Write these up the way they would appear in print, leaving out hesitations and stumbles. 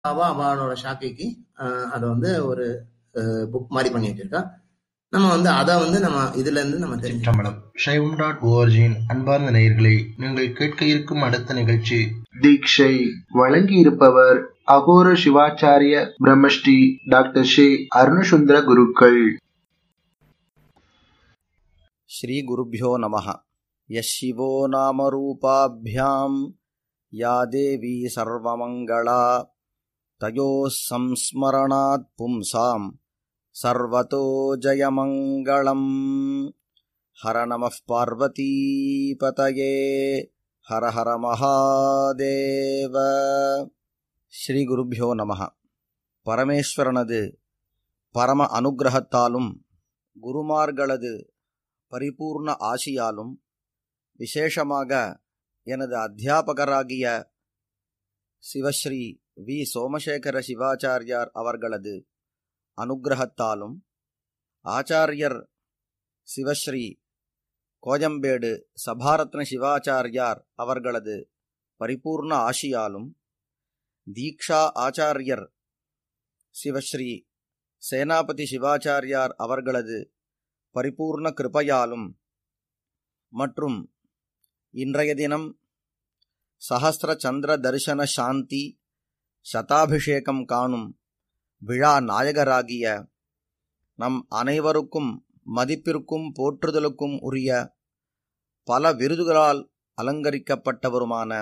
அவளோட ஷாக்கைக்கு அதை ஒரு புக் மாதிரி பண்ணி வச்சிருக்கா. நம்ம அதை நம்ம இதுல இருந்து நம்ம சிற்றம்பலம் சைவம்.org-இன் அன்பார்ந்த நேயர்களே, நீங்கள் கேட்க இருக்கும் அடுத்த நிகழ்ச்சி தீட்சை. வழங்கி இருப்பவர் அகோர சிவாச்சாரிய பிரம்மஸ்ரீ டாக்டர் ஸ்ரீ அருணசுந்தர குருக்கள். ஸ்ரீ குருப்யோ நமஹ. யசிவோ நாம ரூபாபியாம் யா தேவி சர்வமங்களா தயோஸ் சம்ஸ்மரணாத் பும்சாம் சர்வதோ ஜயமங்களம். ஹர நமः பார்வதீபதயே ஹர ஹர மகாதேவ. ஸ்ரீ குருப்யோ நமஹ. பரமேஸ்வரனது பரம அனுக்கிரகத்தாலும் குருமார்களது பரிபூர்ண ஆசியாலும் விசேஷமாக எனது அத்தியாபகராகிய சிவஸ்ரீ வி சோமசேகர சிவாச்சாரியார் அவர்களது அனுக்கிரகத்தாலும் ஆச்சாரியர் சிவஸ்ரீ கோயம்பேடு சபாரத்ன சிவாச்சாரியார் அவர்களது பரிபூர்ண ஆசியாலும் தீக்ஷா ஆச்சாரியர் சிவஸ்ரீ சேனாபதி சிவாச்சாரியார் அவர்களது பரிபூர்ண கிருபையாலும் மற்றும் இன்றைய தினம் சஹஸ்ர சந்திர தரிசன சாந்தி சதாபிஷேகம் காணும் விழா நாயகராகிய நம் அனைவருக்கும் மதிப்பிற்கும் போற்றுதலுக்கும் உரிய பல விருதுகளால் அலங்கரிக்கப்பட்டவருமான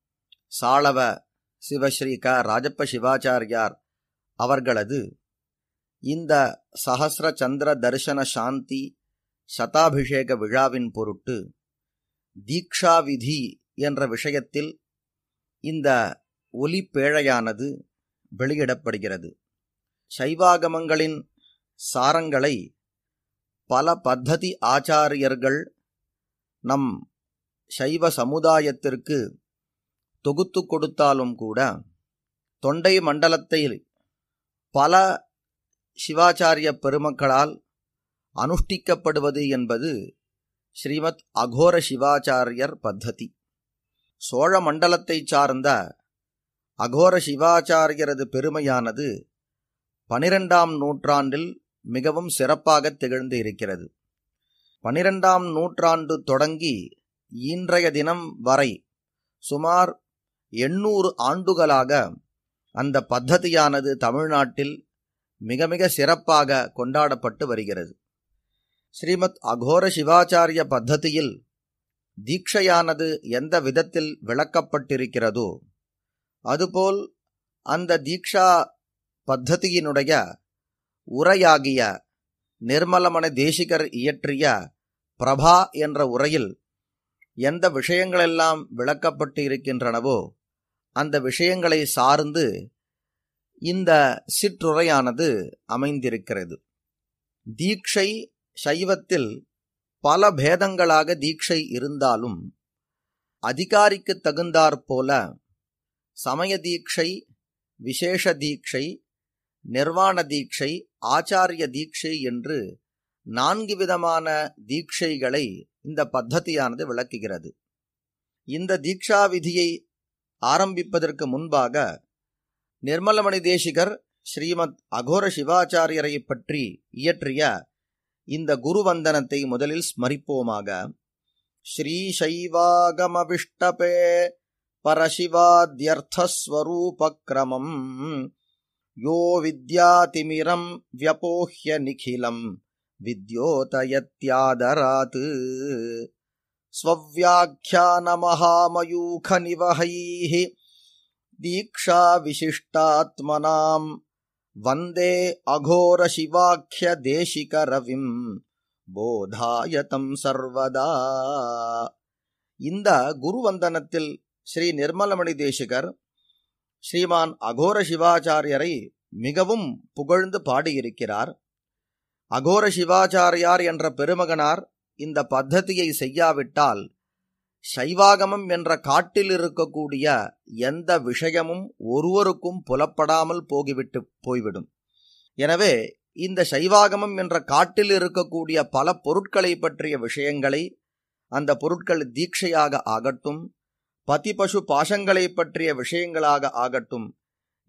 சாளவ சிவஸ்ரீ க ராஜப்ப சிவாச்சாரியார் அவர்களது இந்த சஹஸ்ர சந்திர தரிசன சாந்தி சதாபிஷேக விழாவின் பொருட்டு தீக்ஷா விதி என்ற விஷயத்தில் இந்த ஒலிப்பேழையானது வெளியிடப்படுகிறது. சைவாகமங்களின் சாரங்களை பல பத்ததி ஆச்சாரியர்கள் நம் சைவ சமுதாயத்திற்கு தொகுத்து கொடுத்தாலும் கூட தொண்டை மண்டலத்தில் பல சிவாச்சாரிய பெருமக்களால் அனுஷ்டிக்கப்படுவது என்பது ஸ்ரீமத் அகோர சிவாச்சாரியர் பத்ததி. சோழ மண்டலத்தை சார்ந்த அகோர சிவாச்சாரியரது பெருமையானது 12ஆம் நூற்றாண்டில் மிகவும் சிறப்பாக திகழ்ந்து இருக்கிறது. 12ஆம் நூற்றாண்டு தொடங்கி இன்றைய தினம் வரை சுமார் 800 ஆண்டுகளாக அந்த பத்ததியானது தமிழ்நாட்டில் மிக மிக சிறப்பாக கொண்டாடப்பட்டு வருகிறது. ஸ்ரீமத் அகோர சிவாச்சாரிய பத்ததியில் தீட்சையானது எந்த விதத்தில் விளக்கப்பட்டிருக்கிறதோ அதுபோல் அந்த தீக்ஷா பத்ததியினுடைய உரையாகிய நிர்மலமண தேசிகர் இயற்றிய பிரபா என்ற உரையில் எந்த விஷயங்களெல்லாம் விளக்கப்பட்டு இருக்கின்றனவோ அந்த விஷயங்களை சார்ந்து இந்த சிற்றுரையானது அமைந்திருக்கிறது. தீட்சை சைவத்தில் பல பேதங்களாக தீட்சை இருந்தாலும் அதிகாரிக்கு தகுந்தாற்போல சமய தீட்சை, விசேஷ தீட்சை, நிர்வாண தீட்சை, ஆச்சாரிய தீட்சை என்று 4 விதமான தீட்சைகளை இந்த பத்ததியானது விளக்குகிறது. இந்த தீக்ஷா விதியை ஆரம்பிப்பதற்கு முன்பாக நிர்மலமணி தேசிகர் ஸ்ரீமத் அகோர சிவாச்சாரியரை பற்றி இயற்றிய இந்த குருவந்தனத்தை முதலில் ஸ்மரிப்போமாக. ஸ்ரீ சைவாகமவிஷ்டபே பரசிவாத்யர்த்தஸ்வரூபக்ரமம் யோ வித்யாதிமிரம் வ்யபோஹ்ய நிகிலம் வித்யோதயத்யாதராத் ஸ்வவ்யாக்யான மகாமயூக நிவஹைः தீக்ஷா விசிஷ்டாத்மனாம் வந்தே அகோர சிவாக்கிய தேசிக ரவிம் போதாயதம் சர்வதா. இந்த குருவந்தனத்தில் ஸ்ரீ நிர்மலமணி தேசிகர் ஸ்ரீமான் அகோர சிவாச்சாரியரை மிகவும் புகழ்ந்து பாடியிருக்கிறார். அகோர சிவாச்சாரியார் என்ற பெருமகனார் இந்த பத்ததியை செய்யாவிட்டால் சைவாகமம் என்ற காட்டில் இருக்கக்கூடிய எந்த விஷயமும் ஒருவருக்கும் புலப்படாமல் போய்விடும். எனவே இந்த சைவாகமம் என்ற காட்டில் இருக்கக்கூடிய பல பொருட்களை பற்றிய விஷயங்களை, அந்த பொருட்கள் தீட்சையாக ஆகட்டும், பதி பசு பாசங்களை பற்றிய விஷயங்களாக ஆகட்டும்,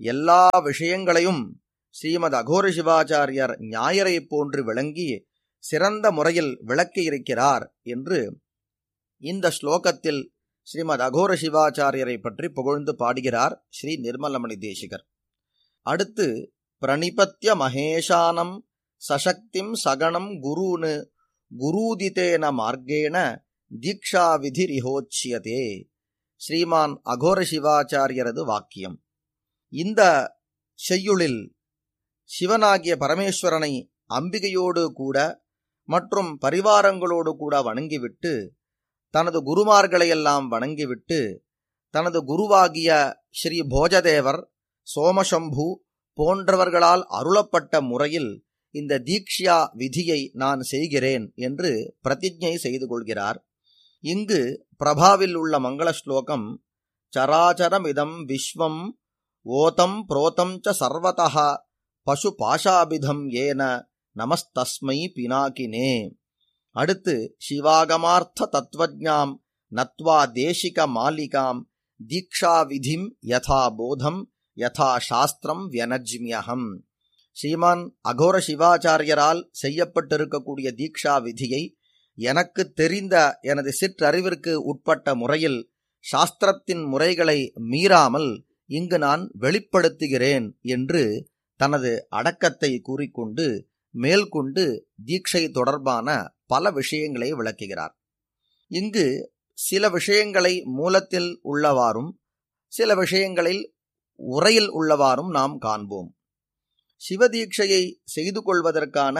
எல்லா விஷயங்களையும் ஸ்ரீமத் அகோர சிவாச்சாரியர் ஞாயிறை போன்று விளங்கி சிறந்த முறையில் விளக்கியிருக்கிறார் என்று இந்த ஸ்லோகத்தில் ஸ்ரீமத் அகோர சிவாச்சாரியரை பற்றி புகழ்ந்து பாடுகிறார் ஸ்ரீ நிர்மலமணி தேசிகர். அடுத்து பிரணிபத்ய மகேஷானம் சசக்திம் சகணம் குருனு குரூதிதேன மார்க்கேண தீக்ஷா விதிரிஹோச்சியதே ஸ்ரீமான் அகோர சிவாச்சாரியரது வாக்கியம். இந்த செய்யுளில் சிவனாகிய பரமேஸ்வரனை அம்பிகையோடு கூட மற்றும் பரிவாரங்களோடு கூட வணங்கிவிட்டு தனது குருமார்களையெல்லாம் வணங்கிவிட்டு தனது குருவாகிய ஸ்ரீ போஜதேவர் சோமசம்பு போன்றவர்களால் அருளப்பட்ட முறையில் இந்த தீக்ஷா விதியை நான் செய்கிறேன் என்று பிரதிஜ்ஞை செய்து கொள்கிறார். இங்கு பிரபாவில் உள்ள மங்கள ஸ்லோகம் சராச்சரமிதம் விஸ்வம் ஓதம் புரோதம் ச சர்வதः பசு பாஷாபிதம் ஏன நமஸ்தஸ்மை பினாகினே. அடுத்து சிவாகமார்த்த தத்வஜ்ஞாம் நத்வா தேசிக மாலிகாம் தீக்ஷா விதிம் யதா போதம் யதா சாஸ்திரம் வியனஜ்மியகம். ஸ்ரீமான் அகோர சிவாச்சாரியரால் செய்யப்பட்டிருக்கக்கூடிய தீக்ஷா விதியை எனக்கு தெரிந்த எனது சிற்றறிவிற்கு உட்பட்ட முறையில் சாஸ்திரத்தின் முறைகளை மீறாமல் இங்கு நான் வெளிப்படுத்துகிறேன் என்று தனது அடக்கத்தை கூறிக்கொண்டு மேல்கொண்டு தீட்சை தொடர்பான பல விஷயங்களை விளக்குகிறார். இங்கு சில விஷயங்களை மூலத்தில் உள்ளவாறும் சில விஷயங்களில் உரையில் உள்ளவாறும் நாம் காண்போம். சிவதீட்சையை செய்து கொள்வதற்கான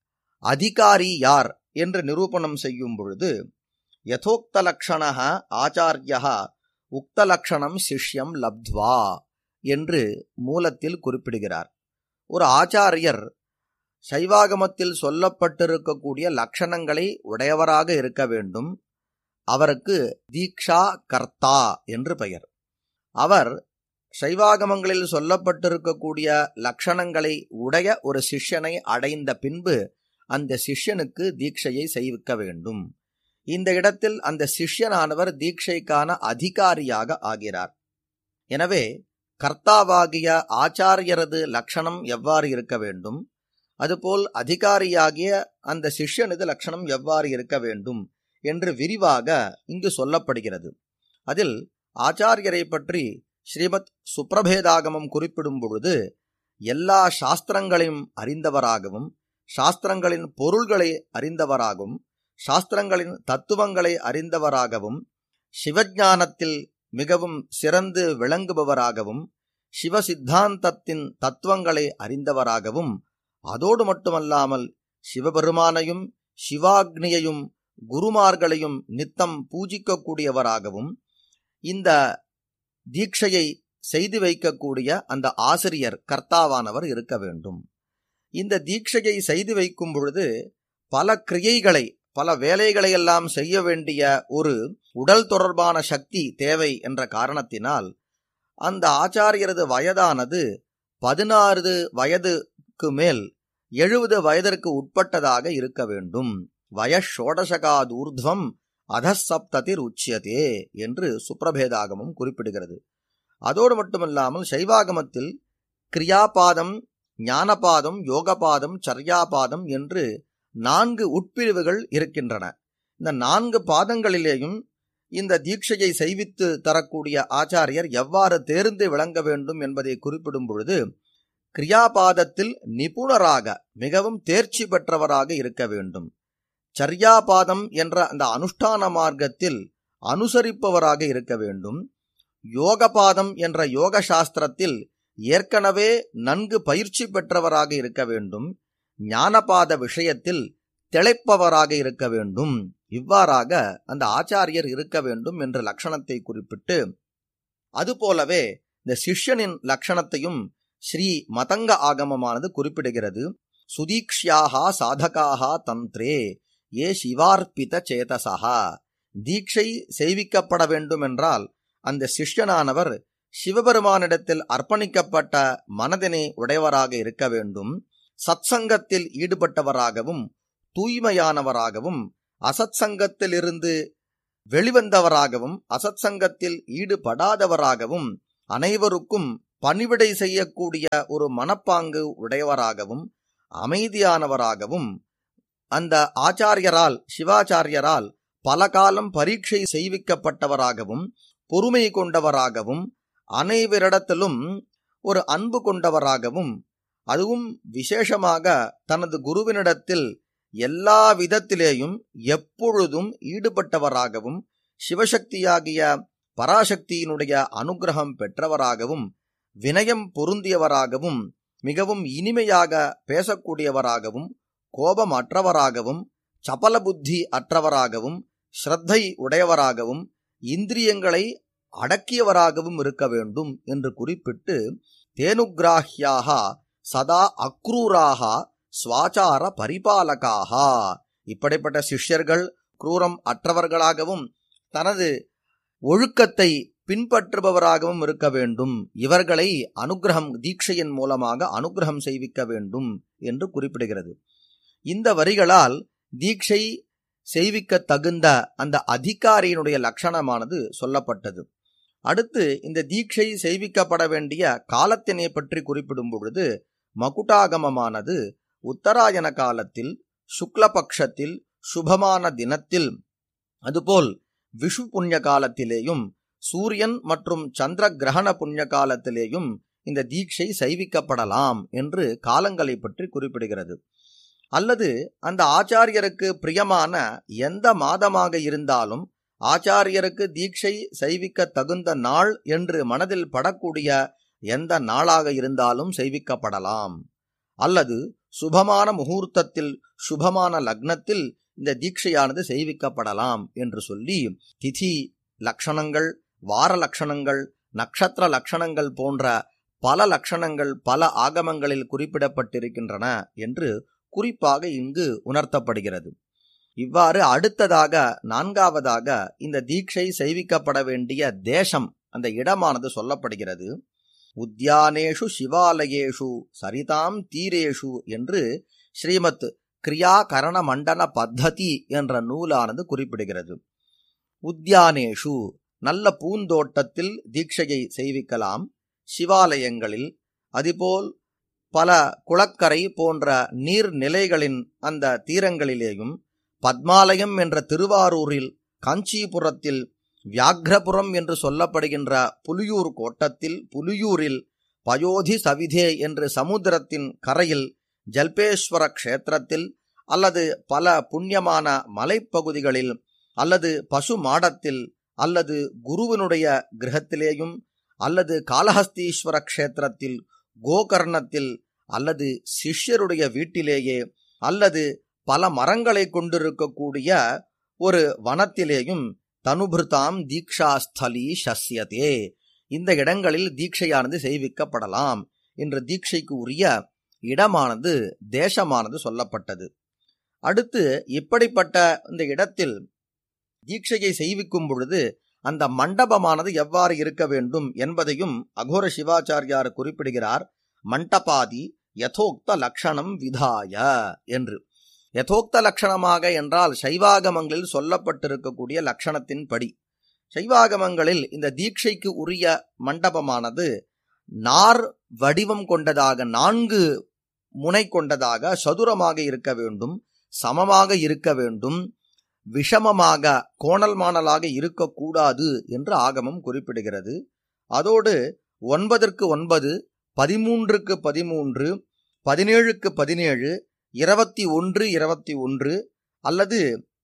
அதிகாரி யார் என்று நிரூபணம் செய்யும் பொழுது யதோக்த லக்ஷணः ஆச்சார்யः உக்த லக்ஷணம் சிஷ்யம் லப்த்வா என்று மூலத்தில் குறிப்பிடுகிறார். ஒரு ஆச்சாரியர் சைவாகமத்தில் சொல்லப்பட்டிருக்கக்கூடிய லட்சணங்களை உடையவராக இருக்க வேண்டும். அவருக்கு தீக்ஷா கர்த்தா என்று பெயர். அவர் சைவாகமங்களில் சொல்லப்பட்டிருக்கக்கூடிய லட்சணங்களை உடைய ஒரு சிஷ்யனை அடைந்த பின்பு அந்த சிஷ்யனுக்கு தீட்சையை செய்விக்க வேண்டும். இந்த இடத்தில் அந்த சிஷ்யனானவர் தீட்சைக்கான அதிகாரியாக ஆகிறார். எனவே கர்த்தாவாகிய ஆச்சாரியரது லட்சணம் எவ்வாறு இருக்க வேண்டும், அதுபோல் அதிகாரியாகிய அந்த சிஷ்யனது லட்சணம் எவ்வாறு இருக்க வேண்டும் என்று விரிவாக இங்கு சொல்லப்படுகிறது. அதில் ஆச்சாரியரை பற்றி ஸ்ரீமத் சுப்ரபேதாகமம் குறிப்பிடும் பொழுது எல்லா சாஸ்திரங்களையும் அறிந்தவராகவும் சாஸ்திரங்களின் பொருள்களை அறிந்தவராகவும் சாஸ்திரங்களின் தத்துவங்களை அறிந்தவராகவும் சிவஞானத்தில் மிகவும் சிறந்து விளங்குபவராகவும் சிவ சித்தாந்தத்தின் தத்துவங்களை அறிந்தவராகவும் அதோடு மட்டுமல்லாமல் சிவபெருமானையும் சிவாக்னியையும் குருமார்களையும் நித்தம் பூஜிக்கக்கூடியவராகவும் இந்த தீட்சையை செய்து வைக்கக்கூடிய அந்த ஆசிரியர் கர்த்தாவானவர் இருக்க வேண்டும். இந்த தீட்சையை செய்து வைக்கும் பொழுது பல கிரியைகளை பல வேலைகளையெல்லாம் செய்ய வேண்டிய ஒரு உடல் தொடர்பான சக்தி தேவை என்ற காரணத்தினால் அந்த ஆச்சாரியரது வயதானது 16 வயதுக்கு மேல் 70 வயதிற்கு உட்பட்டதாக இருக்க வேண்டும். வயஷோடசகாதூர்த்வம் அதசப்ததிர் உச்சியதே என்று சுப்ரபேதாகமம் குறிப்பிடுகிறது. அதோடு மட்டுமல்லாமல் சைவாகமத்தில் கிரியாபாதம், ஞானபாதம், யோகபாதம், சர்யாபாதம் என்று 4 உட்பிரிவுகள் இருக்கின்றன. இந்த 4 பாதங்களிலேயும் இந்த தீட்சையை செய்வித்து தரக்கூடிய ஆச்சாரியர் எவ்வாறு தேர்ந்து விளங்க வேண்டும் என்பதை குறிப்பிடும் பொழுது கிரியாபாதத்தில் நிபுணராக மிகவும் தேர்ச்சி பெற்றவராக இருக்க வேண்டும். சர்யாபாதம் என்ற அந்த அனுஷ்டான மார்க்கத்தில் அனுசரிப்பவராக இருக்க வேண்டும். யோகபாதம் என்ற யோக சாஸ்திரத்தில் ஏற்கனவே நன்கு பயிற்சி பெற்றவராக இருக்க வேண்டும். ஞானபாத விஷயத்தில் திளைப்பவராக இருக்க வேண்டும். இவ்வாறாக அந்த ஆச்சாரியர் இருக்க வேண்டும் என்ற லட்சணத்தை குறிப்பிட்டு அதுபோலவே இந்த சிஷ்யனின் லட்சணத்தையும் ஸ்ரீ மதங்க ஆகமமானது குறிப்பிடுகிறது. சுதீக்ஷ்யாஹா சாதகாஹா தந்திரே ஏ சிவார்ப்பித சேதசா. தீட்சை செய்விக்கப்பட வேண்டும் என்றால் அந்த சிஷ்யனானவர் சிவபெருமானிடத்தில் அர்ப்பணிக்கப்பட்ட மனதினை உடையவராக இருக்க வேண்டும். சத்சங்கத்தில் ஈடுபட்டவராகவும் தூய்மையானவராகவும் அசத்சங்கத்திலிருந்து வெளிவந்தவராகவும் அசத்சங்கத்தில் ஈடுபடாதவராகவும் அனைவருக்கும் பணிவிடை செய்யக்கூடிய ஒரு மனப்பாங்கு உடையவராகவும் அமைதியானவராகவும் அந்த ஆச்சாரியரால் சிவாச்சாரியரால் பல காலம் பரீட்சை செய்விக்கப்பட்டவராகவும் பொறுமை கொண்டவராகவும் அனைவரிடத்திலும் ஒரு அன்பு கொண்டவராகவும் அதுவும் விசேஷமாக தனது குருவினிடத்தில் எல்லா விதத்திலேயும் எப்பொழுதும் ஈடுபட்டவராகவும் சிவசக்தியாகிய பராசக்தியினுடைய அனுகிரகம் பெற்றவராகவும் வினயம் பொருந்தியவராகவும் மிகவும் இனிமையாக பேசக்கூடியவராகவும் கோபமற்றவராகவும் சபல புத்தி அற்றவராகவும் ஸ்ரத்தை உடையவராகவும் இந்திரியங்களை அடக்கியவராகவும் இருக்க வேண்டும் என்று குறிப்பிட்டு தேனுகிராஹ்யாக சதா அக்ரூராக ஸ்வாச்சார பரிபாலகாக, இப்படிப்பட்ட சிஷ்யர்கள் குரூரம் அற்றவர்களாகவும் தனது ஒழுக்கத்தை பின்பற்றுபவராகவும் இருக்க வேண்டும். இவர்களை அனுகிரகம் தீட்சையின் மூலமாக அனுகிரகம் செய்விக்க வேண்டும் என்று குறிப்பிடுகிறது. இந்த வரிகளால் தீட்சை செய்விக்க தகுந்த அந்த அதிகாரியினுடைய லட்சணமானது சொல்லப்பட்டது. அடுத்து இந்த தீட்சை செய்விக்கப்பட வேண்டிய காலத்தினை பற்றி குறிப்பிடும் பொழுது மகுடாகமமானது உத்தராயண காலத்தில், சுக்லபக்ஷத்தில், சுபமான தினத்தில், அதுபோல் விஷு புண்ணிய காலத்திலேயும் சூரியன் மற்றும் சந்திர கிரகண புண்ணிய காலத்திலேயும் இந்த தீட்சை செய்விக்கப்படலாம் என்று காலங்களை பற்றி குறிப்பிடுகிறது. அல்லது அந்த ஆச்சாரியருக்கு பிரியமான எந்த மாதமாக இருந்தாலும் ஆச்சாரியருக்கு தீட்சை செய்விக்க தகுந்த நாள் என்று மனதில் படக்கூடிய எந்த நாளாக இருந்தாலும் செய்விக்கப்படலாம். அல்லது சுபமான முகூர்த்தத்தில், சுபமான லக்னத்தில் இந்த தீட்சையானது செய்விக்கப்படலாம் என்று சொல்லி திதி லட்சணங்கள், வார லட்சணங்கள், நட்சத்திர லட்சணங்கள் போன்ற பல லட்சணங்கள் பல ஆகமங்களில் குறிப்பிடப்பட்டிருக்கின்றன என்று குறிப்பாக இங்கு உணர்த்தப்படுகிறது. இவ்வாறு அடுத்ததாக நான்காவதாக இந்த தீட்சை செய்விக்கப்பட வேண்டிய தேசம், அந்த இடமானது சொல்லப்படுகிறது. உத்யானேஷு சிவாலயேஷு சரிதாம் தீரேஷு என்று ஸ்ரீமத் கிரியா கரண மண்டன பத்ததி என்ற நூலானது குறிப்பிடுகிறது. உத்யானேஷு நல்ல பூந்தோட்டத்தில் தீட்சையை செய்விக்கலாம். சிவாலயங்களில், அதுபோல் பல குளக்கரை போன்ற நீர்நிலைகளின் அந்த தீரங்களிலேயும், பத்மாலயம் என்ற திருவாரூரில், காஞ்சிபுரத்தில், வியாக்ரபுரம் என்று சொல்லப்படுகின்ற புலியூர் கோட்டத்தில், புலியூரில், பயோதி சவிதே என்று சமுத்திரத்தின் கரையில், ஜல்பேஸ்வர க்ஷேத்திரத்தில், அல்லது பல புண்ணியமான மலைப்பகுதிகளில், அல்லது பசு மாடத்தில், அல்லது குருவினுடைய கிரகத்திலேயும், அல்லது காளஹஸ்தீஸ்வர க்ஷேத்திரத்தில், கோகர்ணத்தில், அல்லது சிஷ்யருடைய வீட்டிலேயே, அல்லது பல மரங்களை கொண்டிருக்கக்கூடிய ஒரு வனத்திலேயும் தனுபிருதாம் தீக்ஷாஸ்தலி சஸ்யதே, இந்த இடங்களில் தீட்சையானது செய்விக்கப்படலாம் என்ற தீட்சைக்கு உரிய இடமானது, தேசமானது சொல்லப்பட்டது. அடுத்து இப்படிப்பட்ட இந்த இடத்தில் தீட்சையை செய்விக்கும் பொழுது அந்த மண்டபமானது எவ்வாறு இருக்க வேண்டும் என்பதையும் அகோர சிவாச்சாரியார் குறிப்பிடுகிறார். மண்டபாதி யதோக்த லக்ஷணம் விதாய என்று. யதோக்த லட்சணமாக என்றால் சைவாகமங்களில் சொல்லப்பட்டிருக்கக்கூடிய லட்சணத்தின் படி. சைவாகமங்களில் இந்த தீட்சைக்கு உரிய மண்டபமானது நார் வடிவம் கொண்டதாக, 4 முனை கொண்டதாக, சதுரமாக இருக்க வேண்டும், சமமாக இருக்க வேண்டும், விஷமமாக கோணல் மாணலாக இருக்கக்கூடாது என்று ஆகமம் குறிப்பிடுகிறது. அதோடு 9க்கு 9, 13க்கு 13, 17க்கு 17, 21 21 அல்லது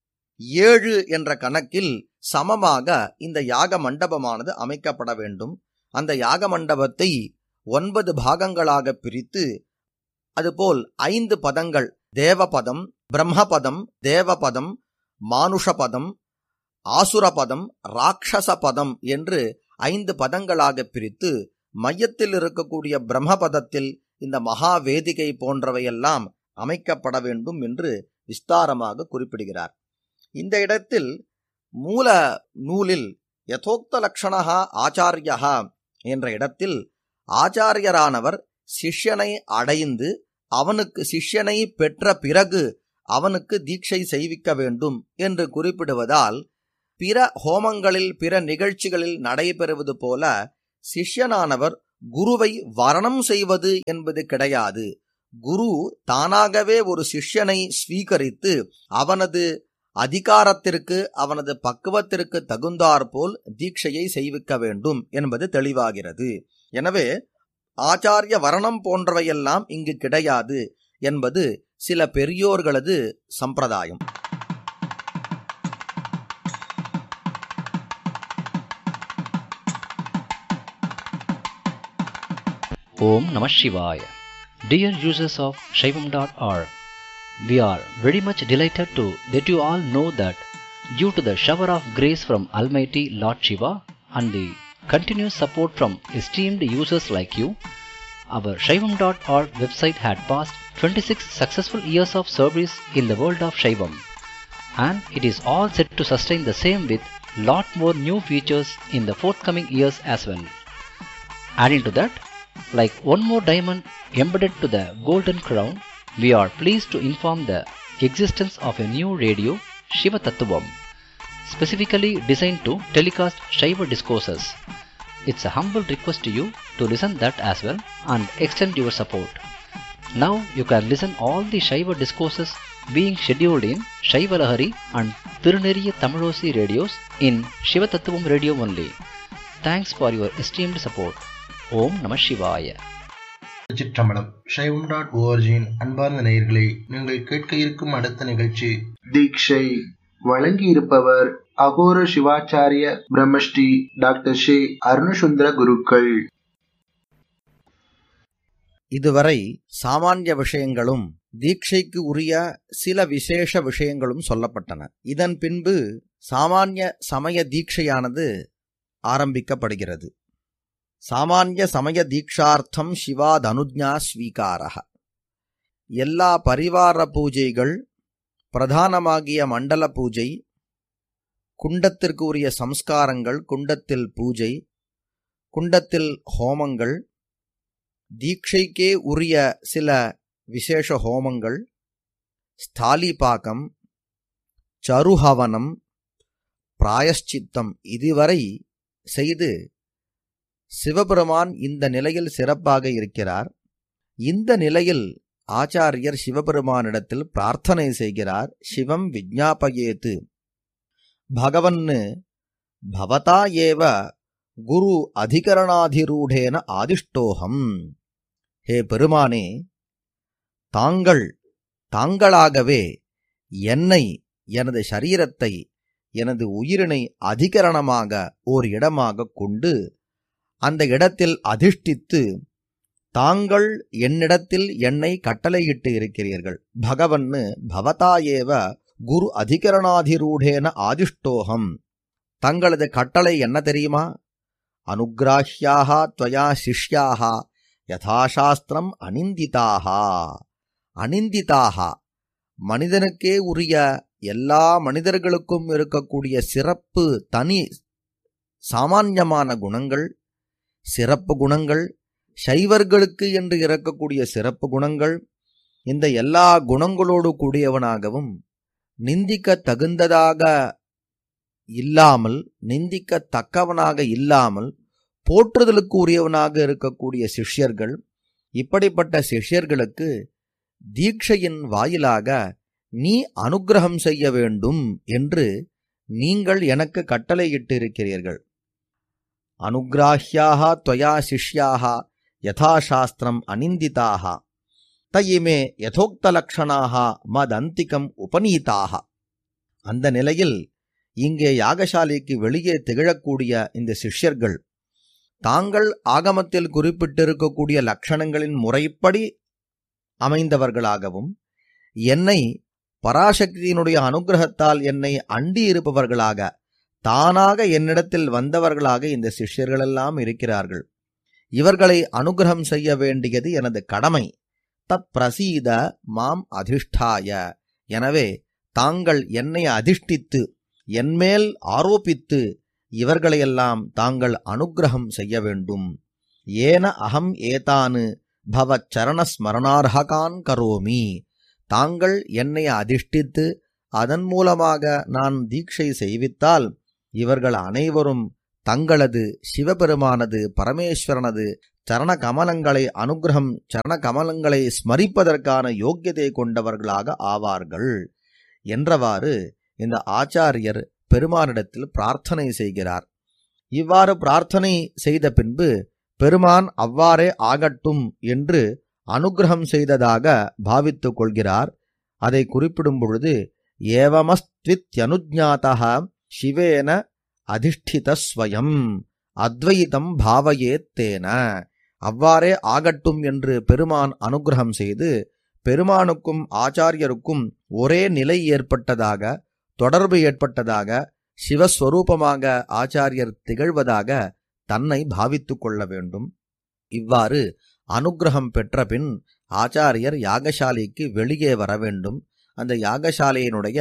7 என்ற கணக்கில் சமமாக இந்த யாக மண்டபமானது அமைக்கப்பட வேண்டும். அந்த யாக மண்டபத்தை 9 பாகங்களாக பிரித்து, அதுபோல் 5 பதங்கள், தேவபதம், பிரம்மபதம், தேவபதம், மானுஷபதம், ஆசுரபதம், ராட்சசபதம் என்று 5 பதங்களாக பிரித்து, மையத்தில் இருக்கக்கூடிய பிரம்மபதத்தில் இந்த மகாவேதிகை போன்றவையெல்லாம் அமைக்கப்பட வேண்டும் என்று விஸ்தாரமாக குறிப்பிடுகிறார். இந்த இடத்தில் மூல நூலில் யதோக்த லக்ஷணா ஆச்சாரியஹா என்ற இடத்தில் ஆச்சாரியரானவர் சிஷ்யனை அடைந்து அவனுக்கு சிஷ்யனை பெற்ற பிறகு அவனுக்கு தீட்சை செய்விக்க வேண்டும் என்று குறிப்பிடுவதால், பிற ஹோமங்களில் பிற நிகழ்ச்சிகளில் நடைபெறுவது போல சிஷ்யனானவர் குருவை வரணம் செய்வது என்பது கிடையாது. குரு தானாகவே ஒரு சிஷ்யனை ஸ்வீகரித்து அவனது அதிகாரத்திற்கு அவனது பக்குவத்திற்கு தகுந்தாற்போல் தீட்சையை செய்விக்க வேண்டும் என்பது தெளிவாகிறது. எனவே ஆச்சாரிய வரணம் போன்றவையெல்லாம் இங்கு கிடையாது என்பது சில பெரியோர்களது சம்பிரதாயம். Om Namah Shivaya. Dear users of Shaivam.org, we are very much delighted to let you all know that due to the shower of grace from Almighty Lord Shiva and the continuous support from esteemed users like you, our Shaivam.org website had passed 26 successful years of service in the world of Shaivam, and it is all set to sustain the same with lot more new features in the forthcoming years as well. Adding to that, like one more diamond embedded to the golden crown, we are pleased to inform the existence of a new radio, Shiva Tattvam, specifically designed to telecast Shiva discourses. It's a humble request to you to listen that as well and extend your support. Now you can listen all the Shiva discourses being scheduled in Shiva Lahari and Tiruneriya Tamilosi radios in Shiva Tattvam radio only. Thanks for your esteemed support. ஓம் நம சிவாய. சிற்றம்பலம். Shaivam.org-இன் அன்பார்ந்த நேயர்களே, நீங்கள் கேட்க இருக்கும் அடுத்த நிகழ்ச்சி தீட்சை. வழங்கி இருப்பவர் அகோர சிவாச்சாரிய பிரம்மஸ்ரீ டாக்டர் ஸ்ரீ அருணசுந்தர குருக்கள். இதுவரை சாமானிய விஷயங்களும் தீட்சைக்கு உரிய சில விசேஷ விஷயங்களும் சொல்லப்பட்டன. இதன் பின்பு சாமானிய சமய தீட்சையானது ஆரம்பிக்கப்படுகிறது. சாமானிய சமய தீட்சார்த்தம் சிவாதனுஜ்ஞா ஸ்வீகாரஹ. எல்லா பரிவார பூஜைகள், பிரதானமாகிய மண்டல பூஜை, குண்டத்திற்கு உரிய சம்ஸ்காரங்கள், குண்டத்தில் பூஜை, குண்டத்தில் ஹோமங்கள், தீட்சைக்கே உரிய சில விசேஷ ஹோமங்கள், ஸ்தாலிபாகம், சருஹவனம், பிராயஷ்சித்தம் இதுவரை செய்து சிவபெருமான் இந்த நிலையில் சிறப்பாக இருக்கிறார். இந்த நிலையில் ஆச்சாரியர் சிவபெருமானிடத்தில் பிரார்த்தனை செய்கிறார். சிவம் விஜ்ஞாபயேத்து பகவன்னு பவதா ஏவ குரு அதிகரணாதிரூடேன ஆதிஷ்டோகம். ஹே பெருமானே, தாங்களாகவே என்னை, எனது சரீரத்தை, எனது உயிரினை அதிகரணமாக ஓர் இடமாக கொண்டு அந்த இடத்தில் அதிஷ்டித்து தாங்கள் என்னிடத்தில் என்னை கட்டளையிட்டு இருக்கிறீர்கள். பகவன்னு பவதாயேவ குரு அதிகரணாதிரூடேன ஆதிஷ்டோகம். தங்களது கட்டளை என்ன தெரியுமா? அனுக்ராஹ்யாக த்வயா சிஷ்யாக யதாசாஸ்திரம் அனிந்திதாக. அனிந்திதாக மனிதனுக்கே உரிய, எல்லா மனிதர்களுக்கும் இருக்கக்கூடிய சிறப்பு, தனி சாமான்யமான குணங்கள், சிறப்பு குணங்கள், சைவர்களுக்கு என்று இருக்கக்கூடிய சிறப்பு குணங்கள், இந்த எல்லா குணங்களோடு கூடியவனாகவும் நிந்திக்க தகுந்ததாக இல்லாமல், நிந்திக்கத்தக்கவனாக இல்லாமல் போற்றுதலுக்கு உரியவனாக இருக்கக்கூடிய சிஷ்யர்கள். இப்படிப்பட்ட சிஷ்யர்களுக்கு தீட்சையின் வாயிலாக நீ அனுக்கிரகம் செய்ய வேண்டும் என்று நீங்கள் எனக்கு கட்டளையிட்டிருக்கிறீர்கள். அனுக்ராஹ்யாக த்வயா சிஷ்யாக யதாசாஸ்திரம் அனிந்திதாக தயிமே யதோக்தலக்ஷணாக மதந்திகம் உபநீதாக. அந்த நிலையில் இங்கே யாகசாலைக்கு வெளியே திகழக்கூடிய இந்த சிஷ்யர்கள் தாங்கள் ஆகமத்தில் குறிப்பிட்டிருக்கக்கூடிய லட்சணங்களின் முறைப்படி அமைந்தவர்களாகவும், என்னை பராசக்தியினுடைய அனுகிரகத்தால் என்னை அண்டி இருப்பவர்களாக, தானாக என்னிடத்தில் வந்தவர்களாக இந்த சிஷ்யர்களெல்லாம் இருக்கிறார்கள். இவர்களை அனுகிரகம் செய்ய வேண்டியது எனது கடமை. தத் பிரசீத மாம் அதிஷ்டாய. எனவே தாங்கள் என்னை அதிஷ்டித்து, என்மேல் ஆரோபித்து இவர்களையெல்லாம் தாங்கள் அனுகிரகம் செய்ய வேண்டும். ஏன அகம் ஏதானு பவச் சரணஸ்மரணார்ஹகான் கரோமி. தாங்கள் என்னை அதிஷ்டித்து அதன் மூலமாக நான் தீட்சை செய்வித்தால் இவர்கள் அனைவரும் தங்களது சிவபெருமானது, பரமேஸ்வரனது சரண கமலங்களை ஸ்மரிப்பதற்கான யோக்கியதை கொண்டவர்களாக ஆவார்கள் என்றவாறு இந்த ஆச்சாரியர் பெருமானிடத்தில் பிரார்த்தனை செய்கிறார். இவ்வாறு பிரார்த்தனை செய்த பின்பு பெருமான் அவ்வாறே ஆகட்டும் என்று அனுக்கிரகம் செய்ததாக பாவித்துக் கொள்கிறார். அதை குறிப்பிடும் பொழுது ஏவமஸ்த்வித்யனுஜ்ஞாதா சிவேன அதிஷ்டிதஸ்வயம் அத்வைதம் பாவயேத்தேன, அவ்வாறே ஆகட்டும் என்று பெருமான் அனுக்கிரகம் செய்து பெருமானுக்கும் ஆச்சாரியருக்கும் ஒரே நிலை ஏற்பட்டதாக, தொடர்பு ஏற்பட்டதாக, சிவஸ்வரூபமாக ஆச்சாரியர் திகழ்வதாக தன்னை பாவித்துக் கொள்ள வேண்டும். இவ்வாறு அனுக்கிரகம் பெற்ற பின் ஆச்சாரியர் யாகசாலைக்கு வெளியே வர வேண்டும். அந்த யாகசாலையினுடைய